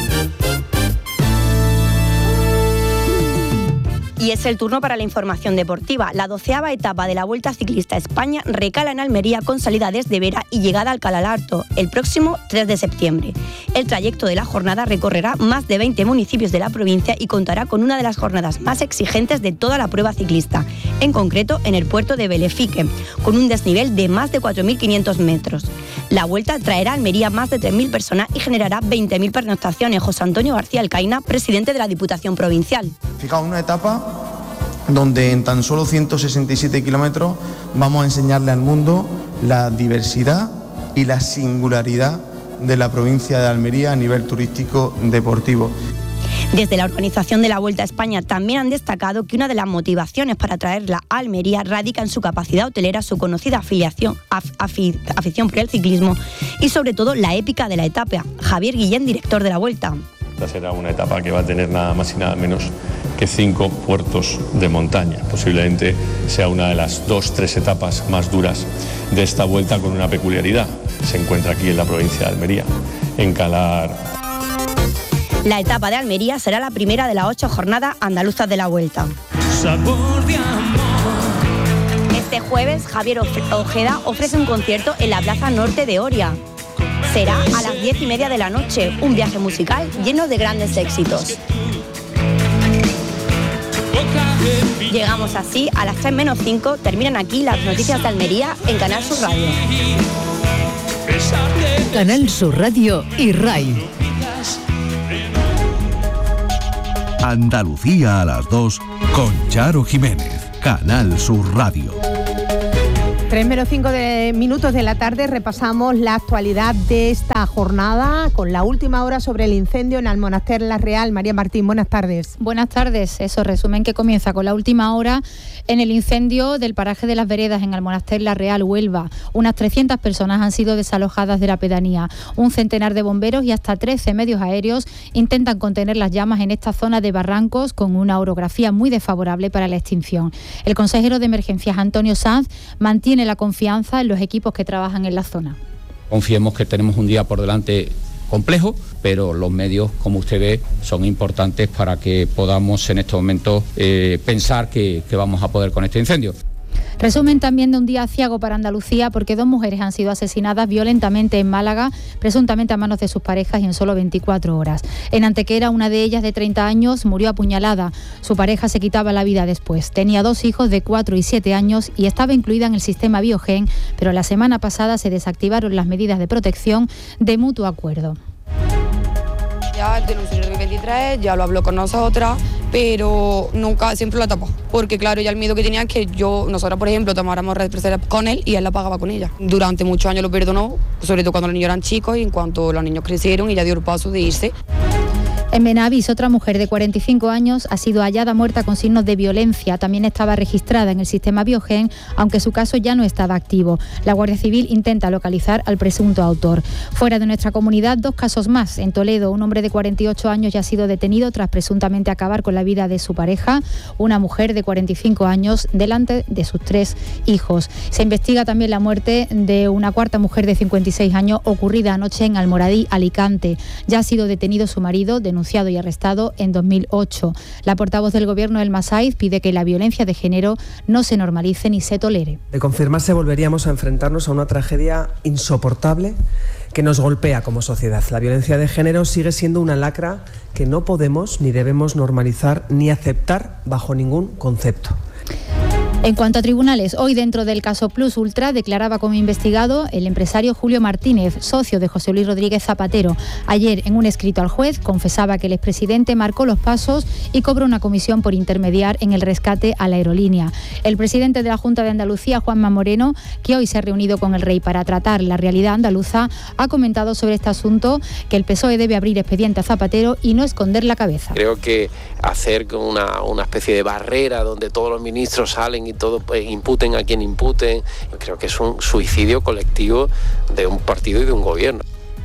Y es el turno para la información deportiva. La doceava etapa de la Vuelta Ciclista a España recala en Almería con salida desde Vera y llegada al Alcalá Alto el próximo tres de septiembre. El trayecto de la jornada recorrerá más de veinte municipios de la provincia y contará con una de las jornadas más exigentes de toda la prueba ciclista, en concreto en el puerto de Belefique, con un desnivel de más de cuatro mil quinientos metros. La Vuelta traerá a Almería más de tres mil personas y generará veinte mil pernoctaciones. José Antonio García Alcaina, presidente de la Diputación Provincial. Fijaos, una etapa donde en tan solo ciento sesenta y siete kilómetros vamos a enseñarle al mundo la diversidad y la singularidad de la provincia de Almería a nivel turístico deportivo. Desde la organización de la Vuelta a España también han destacado que una de las motivaciones para traerla a Almería radica en su capacidad hotelera, su conocida afiliación, af, afi, afición por el ciclismo y sobre todo la épica de la etapa. Javier Guillén, director de la Vuelta. Esta será una etapa que va a tener nada más y nada menos que cinco puertos de montaña. Posiblemente sea una de las dos, tres etapas más duras de esta vuelta con una peculiaridad. Se encuentra aquí en la provincia de Almería, en Calar. La etapa de Almería será la primera de las ocho jornadas andaluzas de la Vuelta. Sabor de amor. Este jueves, Javier Ojeda ofrece un concierto en la Plaza Norte de Oria. Será a las diez y media de la noche, un viaje musical lleno de grandes éxitos. Llegamos así a las tres menos cinco, terminan aquí las noticias de Almería en Canal Sur Radio. Canal Sur Radio y RAI. Andalucía a las dos con Charo Jiménez, Canal Sur Radio. tres menos cinco de minutos de la tarde, repasamos la actualidad de esta jornada con la última hora sobre el incendio en Almonaster La Real. María Martín, buenas tardes. Buenas tardes. Eso, resumen que comienza con la última hora en el incendio del paraje de Las Veredas en Almonaster La Real, Huelva. Unas trescientas personas han sido desalojadas de la pedanía. Un centenar de bomberos y hasta trece medios aéreos intentan contener las llamas en esta zona de barrancos con una orografía muy desfavorable para la extinción. El consejero de Emergencias, Antonio Sanz, mantiene la confianza en los equipos que trabajan en la zona. Confiemos que tenemos un día por delante complejo, pero los medios, como usted ve, son importantes para que podamos en estos momentos eh, pensar que, que vamos a poder con este incendio. Resumen también de un día aciago para Andalucía porque dos mujeres han sido asesinadas violentamente en Málaga, presuntamente a manos de sus parejas y en solo veinticuatro horas. En Antequera, una de ellas de treinta años murió apuñalada. Su pareja se quitaba la vida después. Tenía dos hijos de cuatro y siete años y estaba incluida en el sistema Biogen, pero la semana pasada se desactivaron las medidas de protección de mutuo acuerdo. Ya denunció en el veintitrés, ya lo habló con nosotras, pero nunca, siempre lo tapó. Porque claro, ya el miedo que tenía es que yo, nosotras por ejemplo, tomáramos responsabilidad con él y él la pagaba con ella. Durante muchos años lo perdonó, sobre todo cuando los niños eran chicos y en cuanto los niños crecieron y ya dio el paso de irse. En Benavís, otra mujer de cuarenta y cinco años ha sido hallada muerta con signos de violencia. También estaba registrada en el sistema Biogen, aunque su caso ya no estaba activo. La Guardia Civil intenta localizar al presunto autor. Fuera de nuestra comunidad, dos casos más. En Toledo, un hombre de cuarenta y ocho años ya ha sido detenido tras presuntamente acabar con la vida de su pareja. Una mujer de cuarenta y cinco años delante de sus tres hijos. Se investiga también la muerte de una cuarta mujer de cincuenta y seis años ocurrida anoche en Almoradí, Alicante. Ya ha sido detenido su marido, denunciado y arrestado en dos mil ocho. La portavoz del Gobierno, Elma Saiz, pide que la violencia de género no se normalice ni se tolere. De confirmarse, volveríamos a enfrentarnos a una tragedia insoportable que nos golpea como sociedad. La violencia de género sigue siendo una lacra que no podemos ni debemos normalizar ni aceptar bajo ningún concepto. En cuanto a tribunales, hoy dentro del caso Plus Ultra declaraba como investigado el empresario Julio Martínez, socio de José Luis Rodríguez Zapatero. Ayer, en un escrito al juez, confesaba que el expresidente marcó los pasos y cobró una comisión por intermediar en el rescate a la aerolínea. El presidente de la Junta de Andalucía, Juanma Moreno, que hoy se ha reunido con el rey para tratar la realidad andaluza, ha comentado sobre este asunto que el P S O E debe abrir expediente a Zapatero y no esconder la cabeza. Creo que hacer una, una especie de barrera donde todos los ministros salen y todo pues, imputen a quien imputen, creo que es un suicidio colectivo de un partido y de un gobierno.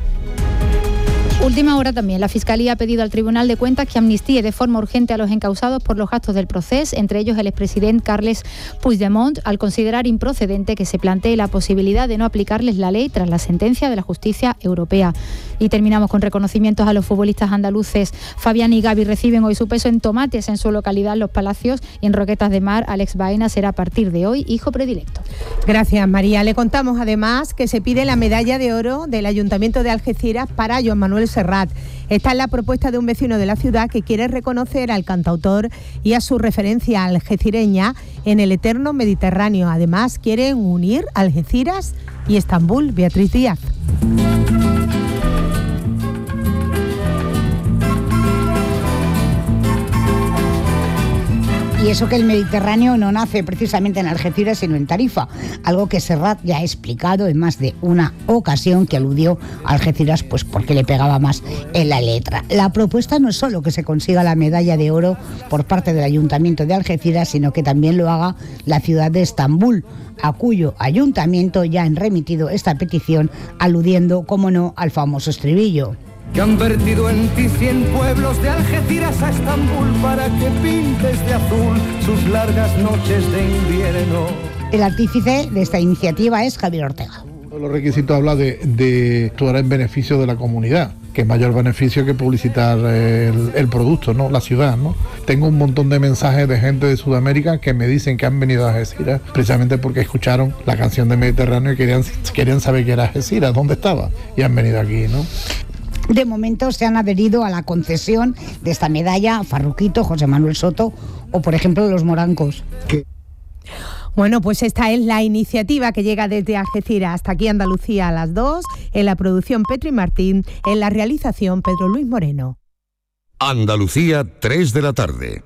Última hora también. La Fiscalía ha pedido al Tribunal de Cuentas que amnistíe de forma urgente a los encausados por los gastos del proceso, entre ellos el expresidente Carles Puigdemont, al considerar improcedente que se plantee la posibilidad de no aplicarles la ley tras la sentencia de la justicia europea. Y terminamos con reconocimientos a los futbolistas andaluces. Fabián y Gaby reciben hoy su peso en tomates en su localidad, Los Palacios, y en Roquetas de Mar, Alex Baena será a partir de hoy hijo predilecto. Gracias, María. Le contamos además que se pide la medalla de oro del Ayuntamiento de Algeciras para Joan Manuel Serrat. Esta es la propuesta de un vecino de la ciudad que quiere reconocer al cantautor y a su referencia algecireña en el eterno Mediterráneo. Además, quieren unir Algeciras y Estambul. Beatriz Díaz. Y eso que el Mediterráneo no nace precisamente en Algeciras, sino en Tarifa, algo que Serrat ya ha explicado en más de una ocasión, que aludió a Algeciras pues porque le pegaba más en la letra. La propuesta no es solo que se consiga la medalla de oro por parte del Ayuntamiento de Algeciras, sino que también lo haga la ciudad de Estambul, a cuyo ayuntamiento ya han remitido esta petición, aludiendo, como no, al famoso estribillo. Que han vertido en ti cien pueblos de Algeciras a Estambul para que pintes de azul sus largas noches de invierno. El artífice de esta iniciativa es Javier Ortega. Los requisitos habla de, de actuar en beneficio de la comunidad, que es mayor beneficio que publicitar el, el producto, ¿no? La ciudad, ¿no? Tengo un montón de mensajes de gente de Sudamérica que me dicen que han venido a Algeciras precisamente porque escucharon la canción de Mediterráneo y querían, querían saber qué era Algeciras, dónde estaba, y han venido aquí, ¿no? De momento se han adherido a la concesión de esta medalla Farruquito, José Manuel Soto o, por ejemplo, los morancos. ¿Qué? Bueno, pues esta es la iniciativa que llega desde Algeciras hasta aquí Andalucía a las dos, en la producción Petri Martín, en la realización Pedro Luis Moreno. Andalucía, tres de la tarde.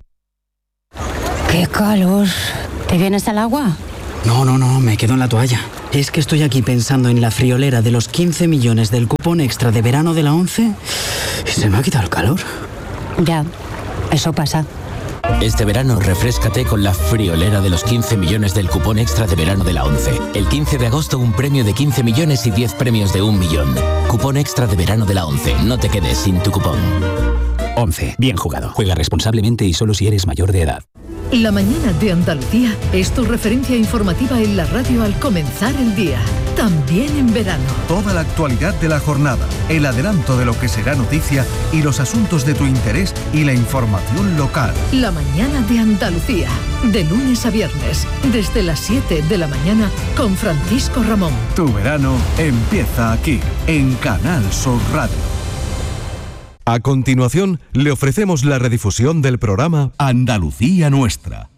¡Qué calor! ¿Te vienes al agua? No, no, no, me quedo en la toalla. Es que estoy aquí pensando en la friolera de los quince millones del cupón extra de verano de la ONCE y se me ha quitado el calor. Ya, eso pasa. Este verano refréscate con la friolera de los quince millones del cupón extra de verano de la ONCE. El quince de agosto un premio de quince millones y diez premios de un millón. Cupón extra de verano de la ONCE. No te quedes sin tu cupón. ONCE. Bien jugado. Juega responsablemente y solo si eres mayor de edad. La mañana de Andalucía es tu referencia informativa en la radio al comenzar el día. También en verano. Toda la actualidad de la jornada, el adelanto de lo que será noticia y los asuntos de tu interés y la información local. La mañana de Andalucía, de lunes a viernes, desde las siete de la mañana con Francisco Ramón. Tu verano empieza aquí, en Canal Sur Radio. A continuación, le ofrecemos la redifusión del programa Andalucía Nuestra.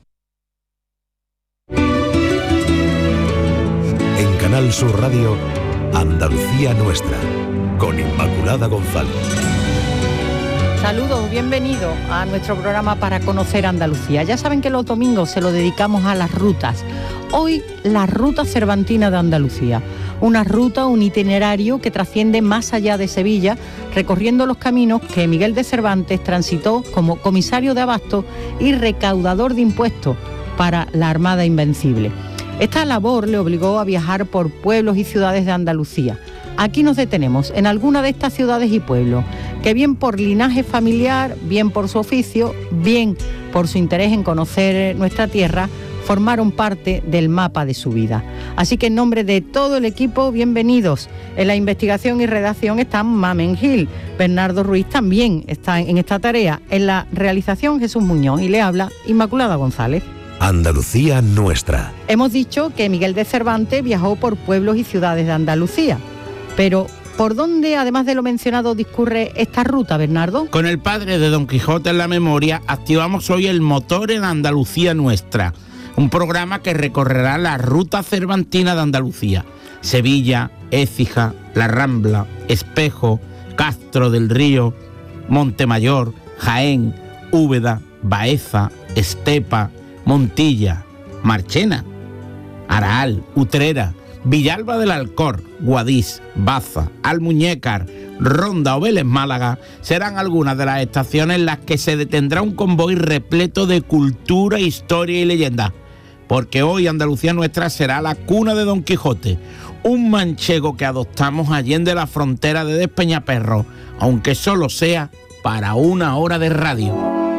En Canal Sur Radio, Andalucía Nuestra, con Inmaculada González. Saludos, bienvenidos a nuestro programa para conocer Andalucía. Ya saben que los domingos se lo dedicamos a las rutas. Hoy, la Ruta Cervantina de Andalucía. Una ruta, un itinerario que trasciende más allá de Sevilla, recorriendo los caminos que Miguel de Cervantes transitó como comisario de abasto y recaudador de impuestos para la Armada Invencible. Esta labor le obligó a viajar por pueblos y ciudades de Andalucía. Aquí nos detenemos en alguna de estas ciudades y pueblos, que bien por linaje familiar, bien por su oficio, bien por su interés en conocer nuestra tierra, formaron parte del mapa de su vida. Así que en nombre de todo el equipo, bienvenidos. En la investigación y redacción están Mamen Gil. Bernardo Ruiz también está en esta tarea. En la realización Jesús Muñoz y le habla Inmaculada González. Andalucía Nuestra. Hemos dicho que Miguel de Cervantes viajó por pueblos y ciudades de Andalucía. Pero, ¿por dónde, además de lo mencionado, discurre esta ruta, Bernardo? Con el padre de Don Quijote en la memoria, activamos hoy el motor en Andalucía Nuestra. Un programa que recorrerá la ruta cervantina de Andalucía. Sevilla, Écija, La Rambla, Espejo, Castro del Río, Montemayor, Jaén, Úbeda, Baeza, Estepa, Montilla, Marchena, Araal, Utrera, Villalba del Alcor, Guadix, Baza, Almuñécar, Ronda o Vélez Málaga serán algunas de las estaciones en las que se detendrá un convoy repleto de cultura, historia y leyenda. Porque hoy Andalucía Nuestra será la cuna de Don Quijote, un manchego que adoptamos allende la frontera de Despeñaperro, aunque solo sea para una hora de radio.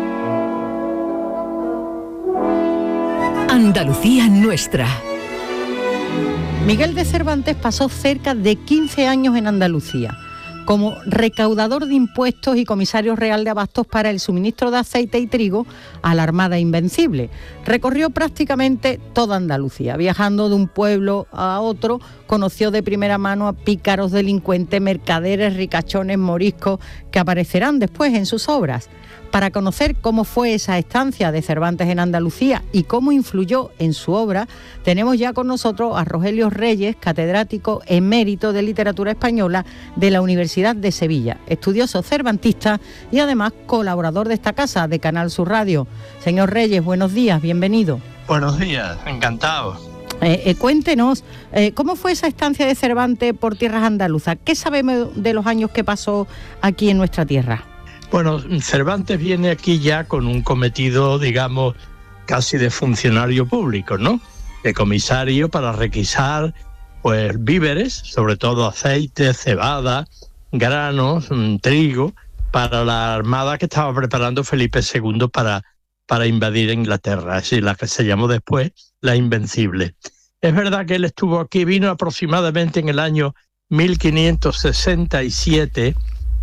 Andalucía Nuestra. Miguel de Cervantes pasó cerca de quince años en Andalucía, como recaudador de impuestos y comisario real de abastos para el suministro de aceite y trigo a la Armada Invencible. Recorrió prácticamente toda Andalucía, viajando de un pueblo a otro, conoció de primera mano a pícaros, delincuentes, mercaderes, ricachones, moriscos, que aparecerán después en sus obras. Para conocer cómo fue esa estancia de Cervantes en Andalucía y cómo influyó en su obra, tenemos ya con nosotros a Rogelio Reyes, catedrático emérito de Literatura Española de la Universidad de Sevilla, estudioso cervantista y además colaborador de esta casa de Canal Sur Radio. Señor Reyes, buenos días, bienvenido. Buenos días, encantado. Eh, eh, cuéntenos, eh, ¿cómo fue esa estancia de Cervantes por tierras andaluzas? ¿Qué sabemos de los años que pasó aquí en nuestra tierra? Bueno, Cervantes viene aquí ya con un cometido, digamos, casi de funcionario público, ¿no? De comisario para requisar, pues, víveres, sobre todo aceite, cebada, granos, trigo, para la armada que estaba preparando Felipe segundo para, para invadir Inglaterra, es decir, la que se llamó después la Invencible. Es verdad que él estuvo aquí, vino aproximadamente en el año mil quinientos sesenta y siete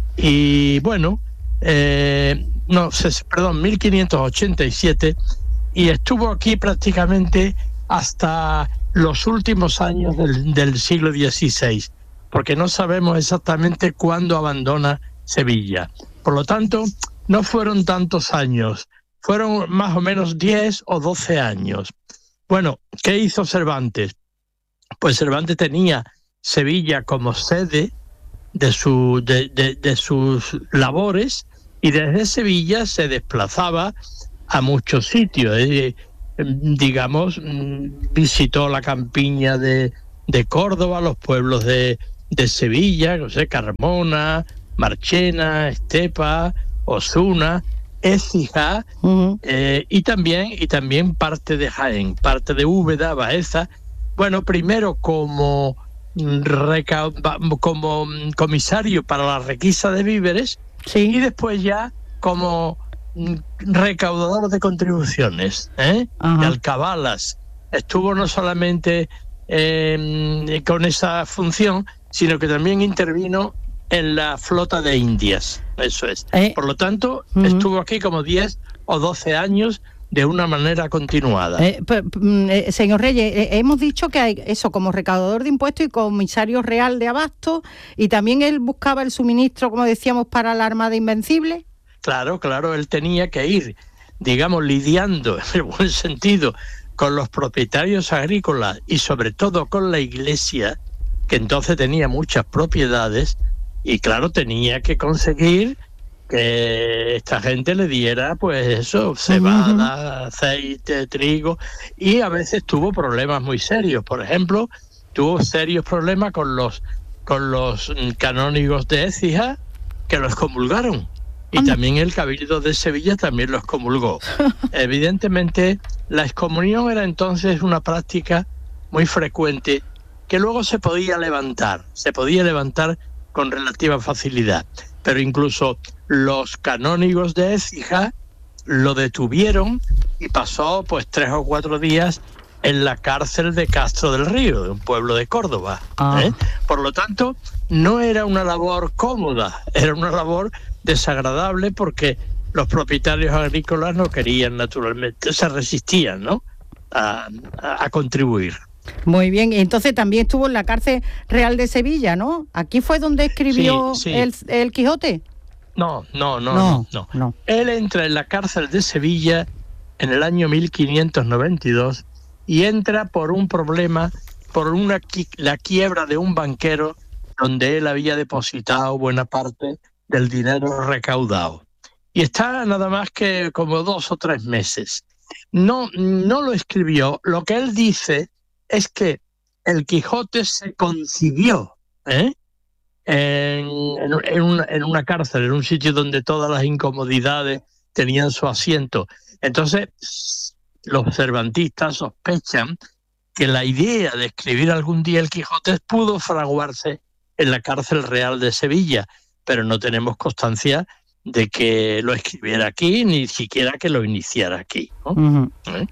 y bueno, eh, no, perdón, mil quinientos ochenta y siete, y estuvo aquí prácticamente hasta los últimos años del, del siglo dieciséis, porque no sabemos exactamente cuándo abandona Sevilla. Por lo tanto, no fueron tantos años, fueron más o menos diez o doce años. Bueno, ¿qué hizo Cervantes? Pues Cervantes tenía Sevilla como sede de, su, de, de, de sus labores, y desde Sevilla se desplazaba a muchos sitios. Eh, digamos, visitó la campiña de, de Córdoba, los pueblos de, de Sevilla, no sé, Carmona, Marchena, Estepa, Osuna, Écija, uh-huh. eh, y también y también parte de Jaén, parte de Úbeda, Baeza. Bueno, primero como reca- como comisario para la requisa de víveres, sí. y después ya como recaudador de contribuciones, ¿eh? de alcabalas. Estuvo no solamente eh, con esa función, sino que también intervino en la flota de Indias. Eso es. Eh, Por lo tanto, uh-huh. estuvo aquí como diez o doce años de una manera continuada. Eh, pues, eh, señor Reyes, eh, hemos dicho que hay eso como recaudador de impuestos y comisario real de abasto, y también él buscaba el suministro, como decíamos, para la Armada Invencible. Claro, claro, él tenía que ir, digamos, lidiando en el buen sentido con los propietarios agrícolas y sobre todo con la Iglesia, que entonces tenía muchas propiedades, y claro, tenía que conseguir que esta gente le diera, pues eso, cebada, uh-huh. aceite, trigo, y a veces tuvo problemas muy serios. Por ejemplo, tuvo serios problemas con los, con los canónigos de Écija, que los excomulgaron. Y también el Cabildo de Sevilla también lo excomulgó. Evidentemente, la excomunión era entonces una práctica muy frecuente que luego se podía levantar, se podía levantar con relativa facilidad. Pero incluso los canónigos de Écija lo detuvieron y pasó pues tres o cuatro días en la cárcel de Castro del Río, de un pueblo de Córdoba. Ah. ¿eh? Por lo tanto, no era una labor cómoda, era una labor desagradable, porque los propietarios agrícolas no querían, naturalmente, se resistían, ¿no?, a, a, a contribuir. Muy bien, entonces también estuvo en la cárcel real de Sevilla, ¿no? ¿Aquí fue donde escribió sí, sí. El, el Quijote? No, no, no, no, no, no. Él entra en la cárcel de Sevilla en el año mil quinientos noventa y dos y entra por un problema, por una la quiebra de un banquero donde él había depositado buena parte del dinero recaudado. Y está nada más que como dos o tres meses. No, no lo escribió. Lo que él dice es que el Quijote se concibió ¿eh? en, en, en, una, en una cárcel, en un sitio donde todas las incomodidades tenían su asiento. Entonces, los cervantistas sospechan que la idea de escribir algún día el Quijote pudo fraguarse en la cárcel real de Sevilla, pero no tenemos constancia de que lo escribiera aquí, ni siquiera que lo iniciara aquí, ¿no? Uh-huh. ¿Eh?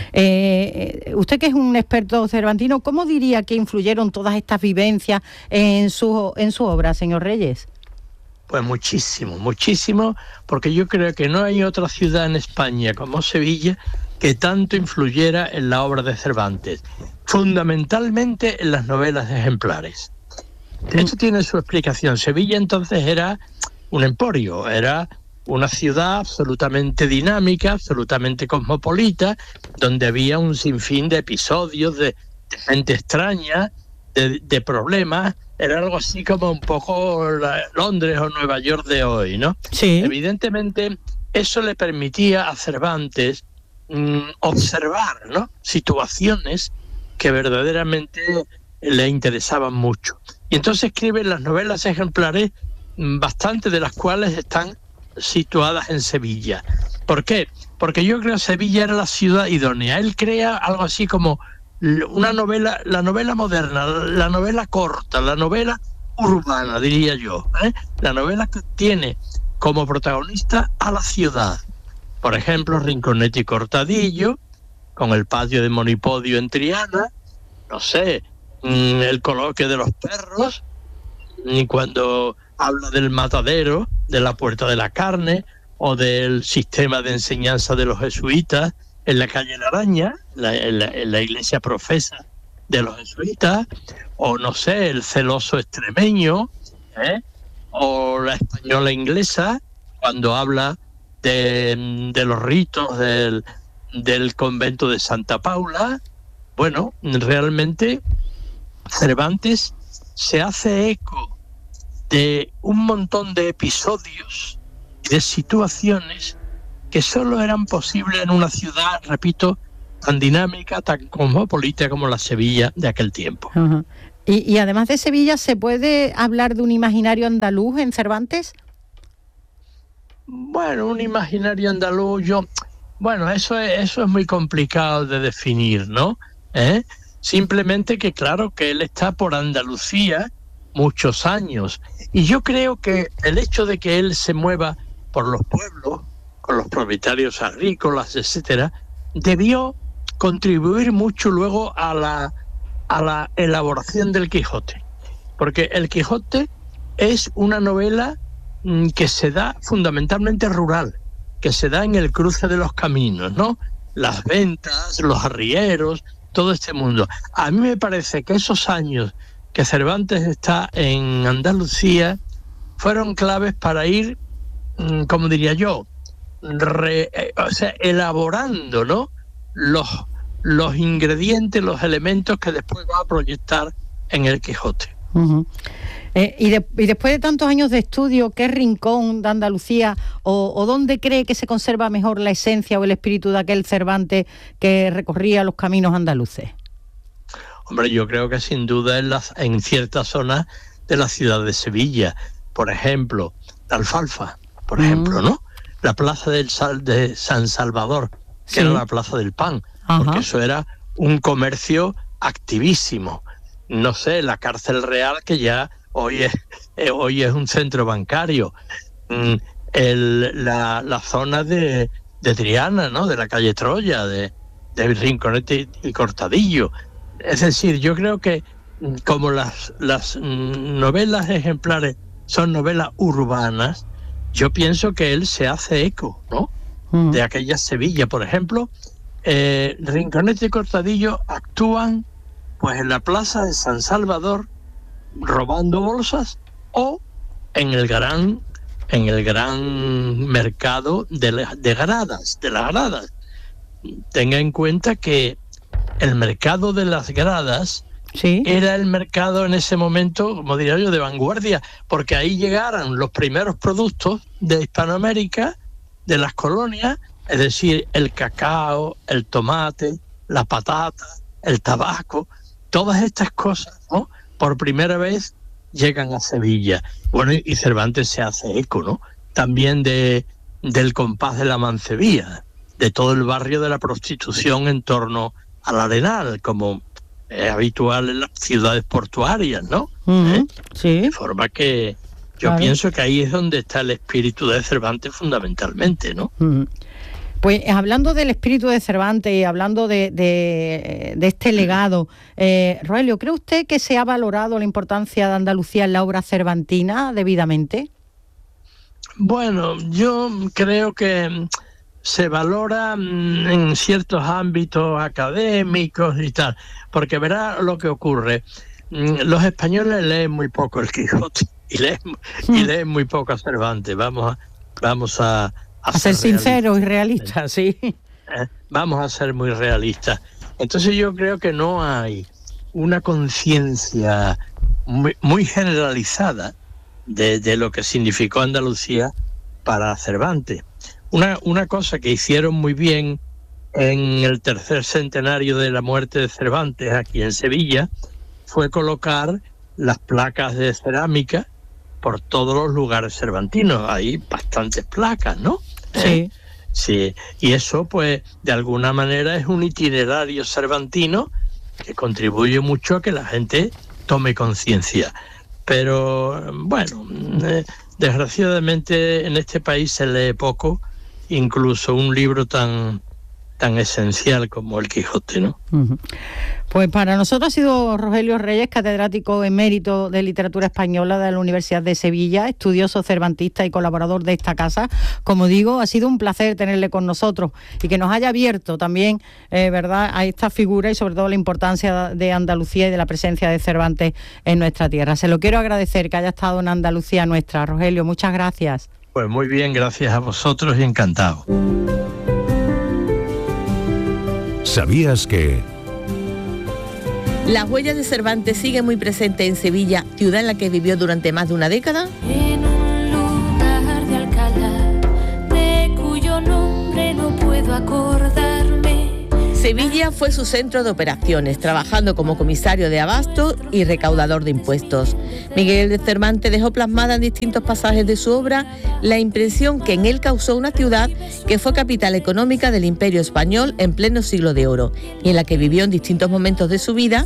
Eh, usted, que es un experto cervantino, ¿cómo diría que influyeron todas estas vivencias en su, en su obra, señor Reyes? Pues muchísimo, muchísimo, porque yo creo que no hay otra ciudad en España como Sevilla que tanto influyera en la obra de Cervantes, fundamentalmente en las novelas ejemplares. Esto tiene su explicación. Sevilla entonces era un emporio, era una ciudad absolutamente dinámica, absolutamente cosmopolita, donde había un sinfín de episodios, de, de gente extraña, de, de problemas. Era algo así como un poco la, Londres o Nueva York de hoy, ¿no? Sí. Evidentemente, eso le permitía a Cervantes mmm, observar, ¿no?, situaciones que verdaderamente le interesaban mucho. Y entonces escribe las novelas ejemplares, bastante de las cuales están situadas en Sevilla. ¿Por qué? Porque yo creo que Sevilla era la ciudad idónea. Él crea algo así como una novela, la novela moderna, la novela corta, la novela urbana, diría yo, ¿eh? La novela que tiene como protagonista a la ciudad. Por ejemplo, Rinconete y Cortadillo, con el patio de Monipodio en Triana, no sé, el coloquio de los perros, y cuando habla del matadero, de la Puerta de la Carne, o del sistema de enseñanza de los jesuitas en la calle La Araña, la, en, la, en la iglesia profesa de los jesuitas, o no sé, el celoso extremeño, ¿eh? o la española inglesa, cuando habla de, de los ritos del, del convento de Santa Paula. Bueno, realmente Cervantes se hace eco de un montón de episodios y de situaciones que solo eran posibles en una ciudad, repito, tan dinámica, tan cosmopolita como la Sevilla de aquel tiempo. Uh-huh. y, y además de Sevilla, ¿se puede hablar de un imaginario andaluz en Cervantes? Bueno, un imaginario andaluz, yo... Bueno, eso es, eso es muy complicado de definir, ¿no? ¿Eh? Simplemente que claro que él está por Andalucía muchos años. Y yo creo que el hecho de que él se mueva por los pueblos, con los propietarios agrícolas, etcétera, debió contribuir mucho luego a la, a la elaboración del Quijote. Porque el Quijote es una novela mmm, que se da fundamentalmente rural, que se da en el cruce de los caminos, ¿no? Las ventas, los arrieros, todo este mundo. A mí me parece que esos años que Cervantes está en Andalucía fueron claves para ir, como diría yo, re, o sea, elaborando, ¿no? Los, los ingredientes, los elementos que después va a proyectar en el Quijote. Uh-huh. Eh, y, de, y después de tantos años de estudio, ¿qué rincón de Andalucía o, o dónde cree que se conserva mejor la esencia o el espíritu de aquel Cervantes que recorría los caminos andaluces? Hombre, yo creo que sin duda en, las, en ciertas zonas de la ciudad de Sevilla, por ejemplo, la Alfalfa, por mm. ejemplo, ¿no? La plaza del Sal, de San Salvador, que sí. era la plaza del pan, Ajá. porque eso era un comercio activísimo. No sé, la cárcel real, que ya hoy es, eh, hoy es un centro bancario. Mm, el, la, la zona de, de Triana, ¿no? De la calle Troya, de, de Rinconete y, y Cortadillo. Es decir, yo creo que como las, las novelas ejemplares son novelas urbanas, yo pienso que él se hace eco, ¿no? Mm. De aquella Sevilla, por ejemplo. Eh, Rinconete y Cortadillo actúan pues en la plaza de San Salvador robando bolsas o en el gran en el gran mercado de, la, de gradas, de las gradas. Tenga en cuenta que el mercado de las gradas ¿Sí? era el mercado en ese momento, como diría yo, de vanguardia, porque ahí llegaron los primeros productos de Hispanoamérica, de las colonias, es decir, el cacao, el tomate, la patata, el tabaco, todas estas cosas, ¿no? Por primera vez llegan a Sevilla. Bueno, y Cervantes se hace eco, ¿no? También de, del compás de la Mancebía, de todo el barrio de la prostitución en torno al Arenal, como es habitual en las ciudades portuarias, ¿no? Uh-huh. ¿Eh? Sí. De forma que yo claro. pienso que ahí es donde está el espíritu de Cervantes fundamentalmente, ¿no? Uh-huh. Pues hablando del espíritu de Cervantes y hablando de, de, de este legado, eh, Rogelio, ¿cree usted que se ha valorado la importancia de Andalucía en la obra cervantina debidamente? Bueno, yo creo que se valora en ciertos ámbitos académicos y tal, porque verá lo que ocurre. Los españoles leen muy poco el Quijote y leen, mm. y leen muy poco a Cervantes. Vamos a, vamos a, a, a ser, ser sinceros y realistas, sí. ¿Eh? Vamos a ser muy realistas. Entonces yo creo que no hay una conciencia muy, muy generalizada de, de lo que significó Andalucía para Cervantes. Una, una cosa que hicieron muy bien en el tercer centenario de la muerte de Cervantes aquí en Sevilla fue colocar las placas de cerámica por todos los lugares cervantinos. Hay bastantes placas, ¿no? Sí. ¿Eh? Sí. Y eso, pues, de alguna manera es un itinerario cervantino que contribuye mucho a que la gente tome conciencia. Pero, bueno, eh, desgraciadamente en este país se lee poco incluso un libro tan, tan esencial como El Quijote, ¿no? Uh-huh. Pues para nosotros ha sido Rogelio Reyes, catedrático emérito de Literatura Española de la Universidad de Sevilla, estudioso cervantista y colaborador de esta casa. Como digo, ha sido un placer tenerle con nosotros y que nos haya abierto también, eh, ¿verdad?, a esta figura y sobre todo la importancia de Andalucía y de la presencia de Cervantes en nuestra tierra. Se lo quiero agradecer que haya estado en Andalucía nuestra. Rogelio, muchas gracias. Pues muy bien, gracias a vosotros y encantado. ¿Sabías que...? Las huellas de Cervantes siguen muy presentes en Sevilla, ciudad en la que vivió durante más de una década. En un lugar de Alcalá, de cuyo nombre no puedo acordarme. Sevilla fue su centro de operaciones, trabajando como comisario de abasto y recaudador de impuestos. Miguel de Cervantes dejó plasmada en distintos pasajes de su obra la impresión que en él causó una ciudad que fue capital económica del Imperio Español en pleno siglo de oro y en la que vivió en distintos momentos de su vida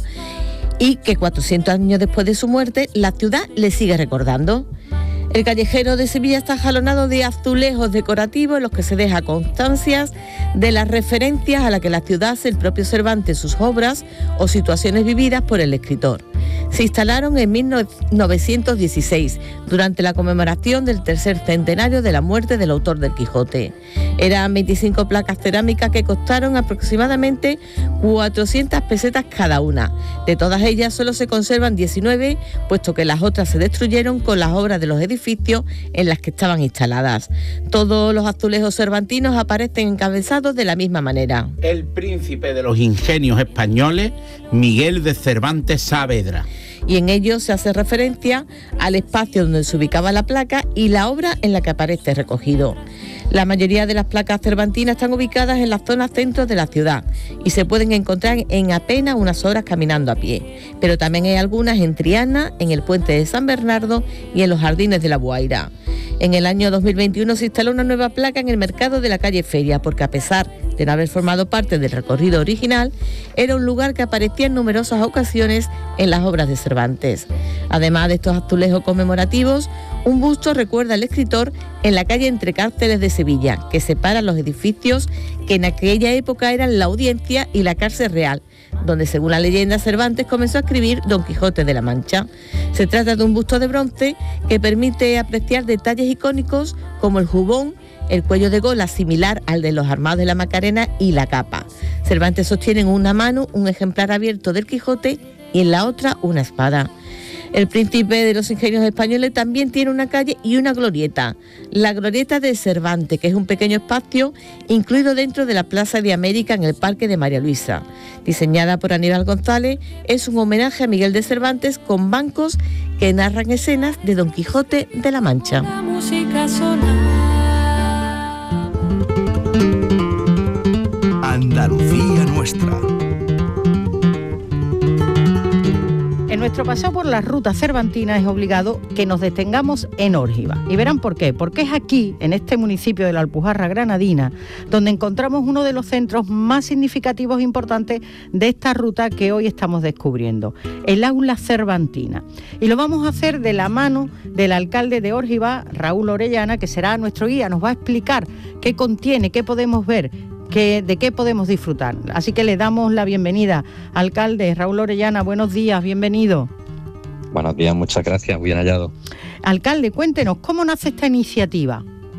y que cuatrocientos años después de su muerte la ciudad le sigue recordando. El callejero de Sevilla está jalonado de azulejos decorativos en los que se deja constancias de las referencias a la que la ciudad hace el propio Cervantes, sus obras o situaciones vividas por el escritor. Se instalaron en mil novecientos dieciséis, durante la conmemoración del tercer centenario de la muerte del autor del Quijote. Eran veinticinco placas cerámicas que costaron aproximadamente cuatrocientas pesetas cada una. De todas ellas solo se conservan diecinueve, puesto que las otras se destruyeron con las obras de los edificios en las que estaban instaladas. Todos los azulejos cervantinos aparecen encabezados de la misma manera. El príncipe de los ingenios españoles, Miguel de Cervantes Saavedra. Y en ellos se hace referencia al espacio donde se ubicaba la placa y la obra en la que aparece recogido. La mayoría de las placas cervantinas están ubicadas en las zonas centro de la ciudad y se pueden encontrar en apenas unas horas caminando a pie, pero también hay algunas en Triana, en el puente de San Bernardo y en los jardines de la Guaira. En el año dos mil veintiuno se instaló una nueva placa en el mercado de la calle Feria, porque a pesar de no haber formado parte del recorrido original, era un lugar que aparecía en numerosas ocasiones en las obras de Cervantes. Además de estos azulejos conmemorativos, un busto recuerda al escritor en la calle Entre Cárceles de Sevilla, que separa los edificios que en aquella época eran la Audiencia y la Cárcel Real, donde según la leyenda Cervantes comenzó a escribir Don Quijote de la Mancha. Se trata de un busto de bronce que permite apreciar detalles icónicos como el jubón, el cuello de gola similar al de los armados de la Macarena y la capa. Cervantes sostiene en una mano un ejemplar abierto del Quijote y en la otra una espada. El príncipe de los ingenios españoles también tiene una calle y una glorieta, la glorieta de Cervantes, que es un pequeño espacio incluido dentro de la Plaza de América en el Parque de María Luisa. Diseñada por Aníbal González, es un homenaje a Miguel de Cervantes con bancos que narran escenas de Don Quijote de la Mancha. La música sonora. Andalucía nuestra. En nuestro paseo por la ruta cervantina es obligado que nos detengamos en Órgiva. Y verán por qué. Porque es aquí, en este municipio de la Alpujarra Granadina, donde encontramos uno de los centros más significativos e importantes de esta ruta que hoy estamos descubriendo, el Aula Cervantina. Y lo vamos a hacer de la mano del alcalde de Órgiva, Raúl Orellana, que será nuestro guía. Nos va a explicar qué contiene, qué podemos ver, Que, de qué podemos disfrutar. Así que le damos la bienvenida. Alcalde Raúl Orellana, buenos días, bienvenido. Buenos días, muchas gracias, bien hallado. Alcalde, cuéntenos, ¿cómo nace esta iniciativa?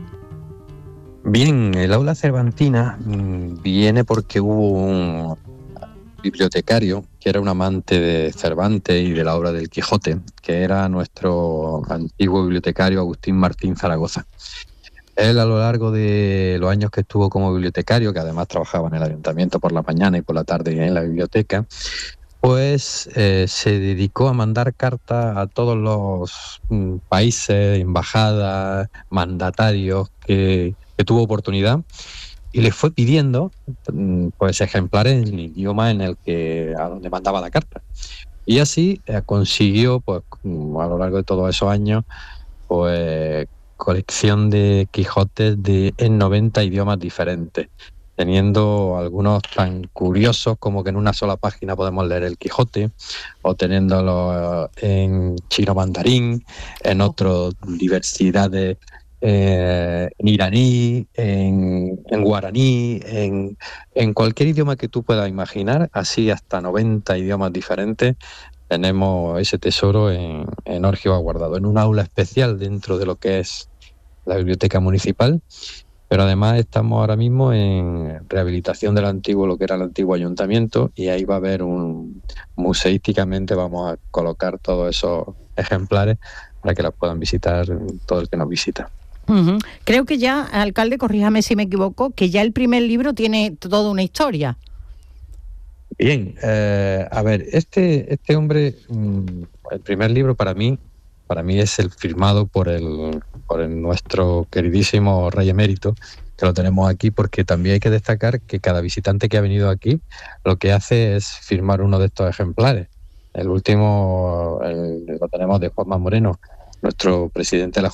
Bien, el Aula Cervantina mmm, viene porque hubo un bibliotecario que era un amante de Cervantes y de la obra del Quijote, que era nuestro antiguo bibliotecario Agustín Martín Zaragoza. Él, a lo largo de los años que estuvo como bibliotecario, que además trabajaba en el ayuntamiento por la mañana y por la tarde en la biblioteca, pues eh, se dedicó a mandar cartas a todos los mm, países, embajadas, mandatarios que, que tuvo oportunidad, y les fue pidiendo mm, pues ejemplares en el idioma en el que a donde mandaba la carta. Y así eh, consiguió, pues a lo largo de todos esos años, pues colección de Quijotes de, en noventa idiomas diferentes, teniendo algunos tan curiosos como que en una sola página podemos leer el Quijote, o teniéndolo en chino mandarín, en otras diversidades eh, en iraní, en, en guaraní, en, en cualquier idioma que tú puedas imaginar, así hasta noventa idiomas diferentes. Tenemos ese tesoro en, en Órgiva guardado, en un aula especial dentro de lo que es la biblioteca municipal, pero además estamos ahora mismo en rehabilitación del antiguo, lo que era el antiguo ayuntamiento, y ahí va a haber un, museísticamente vamos a colocar todos esos ejemplares para que los puedan visitar todo el que nos visita. Uh-huh. Creo que ya, alcalde, corríjame si me equivoco, que ya el primer libro tiene toda una historia. Bien, eh, a ver, este este hombre, el primer libro para mí, para mí es el firmado por el por el nuestro queridísimo Rey Emérito, que lo tenemos aquí, porque también hay que destacar que cada visitante que ha venido aquí lo que hace es firmar uno de estos ejemplares. El último el, lo tenemos de Juanma Moreno, nuestro presidente de la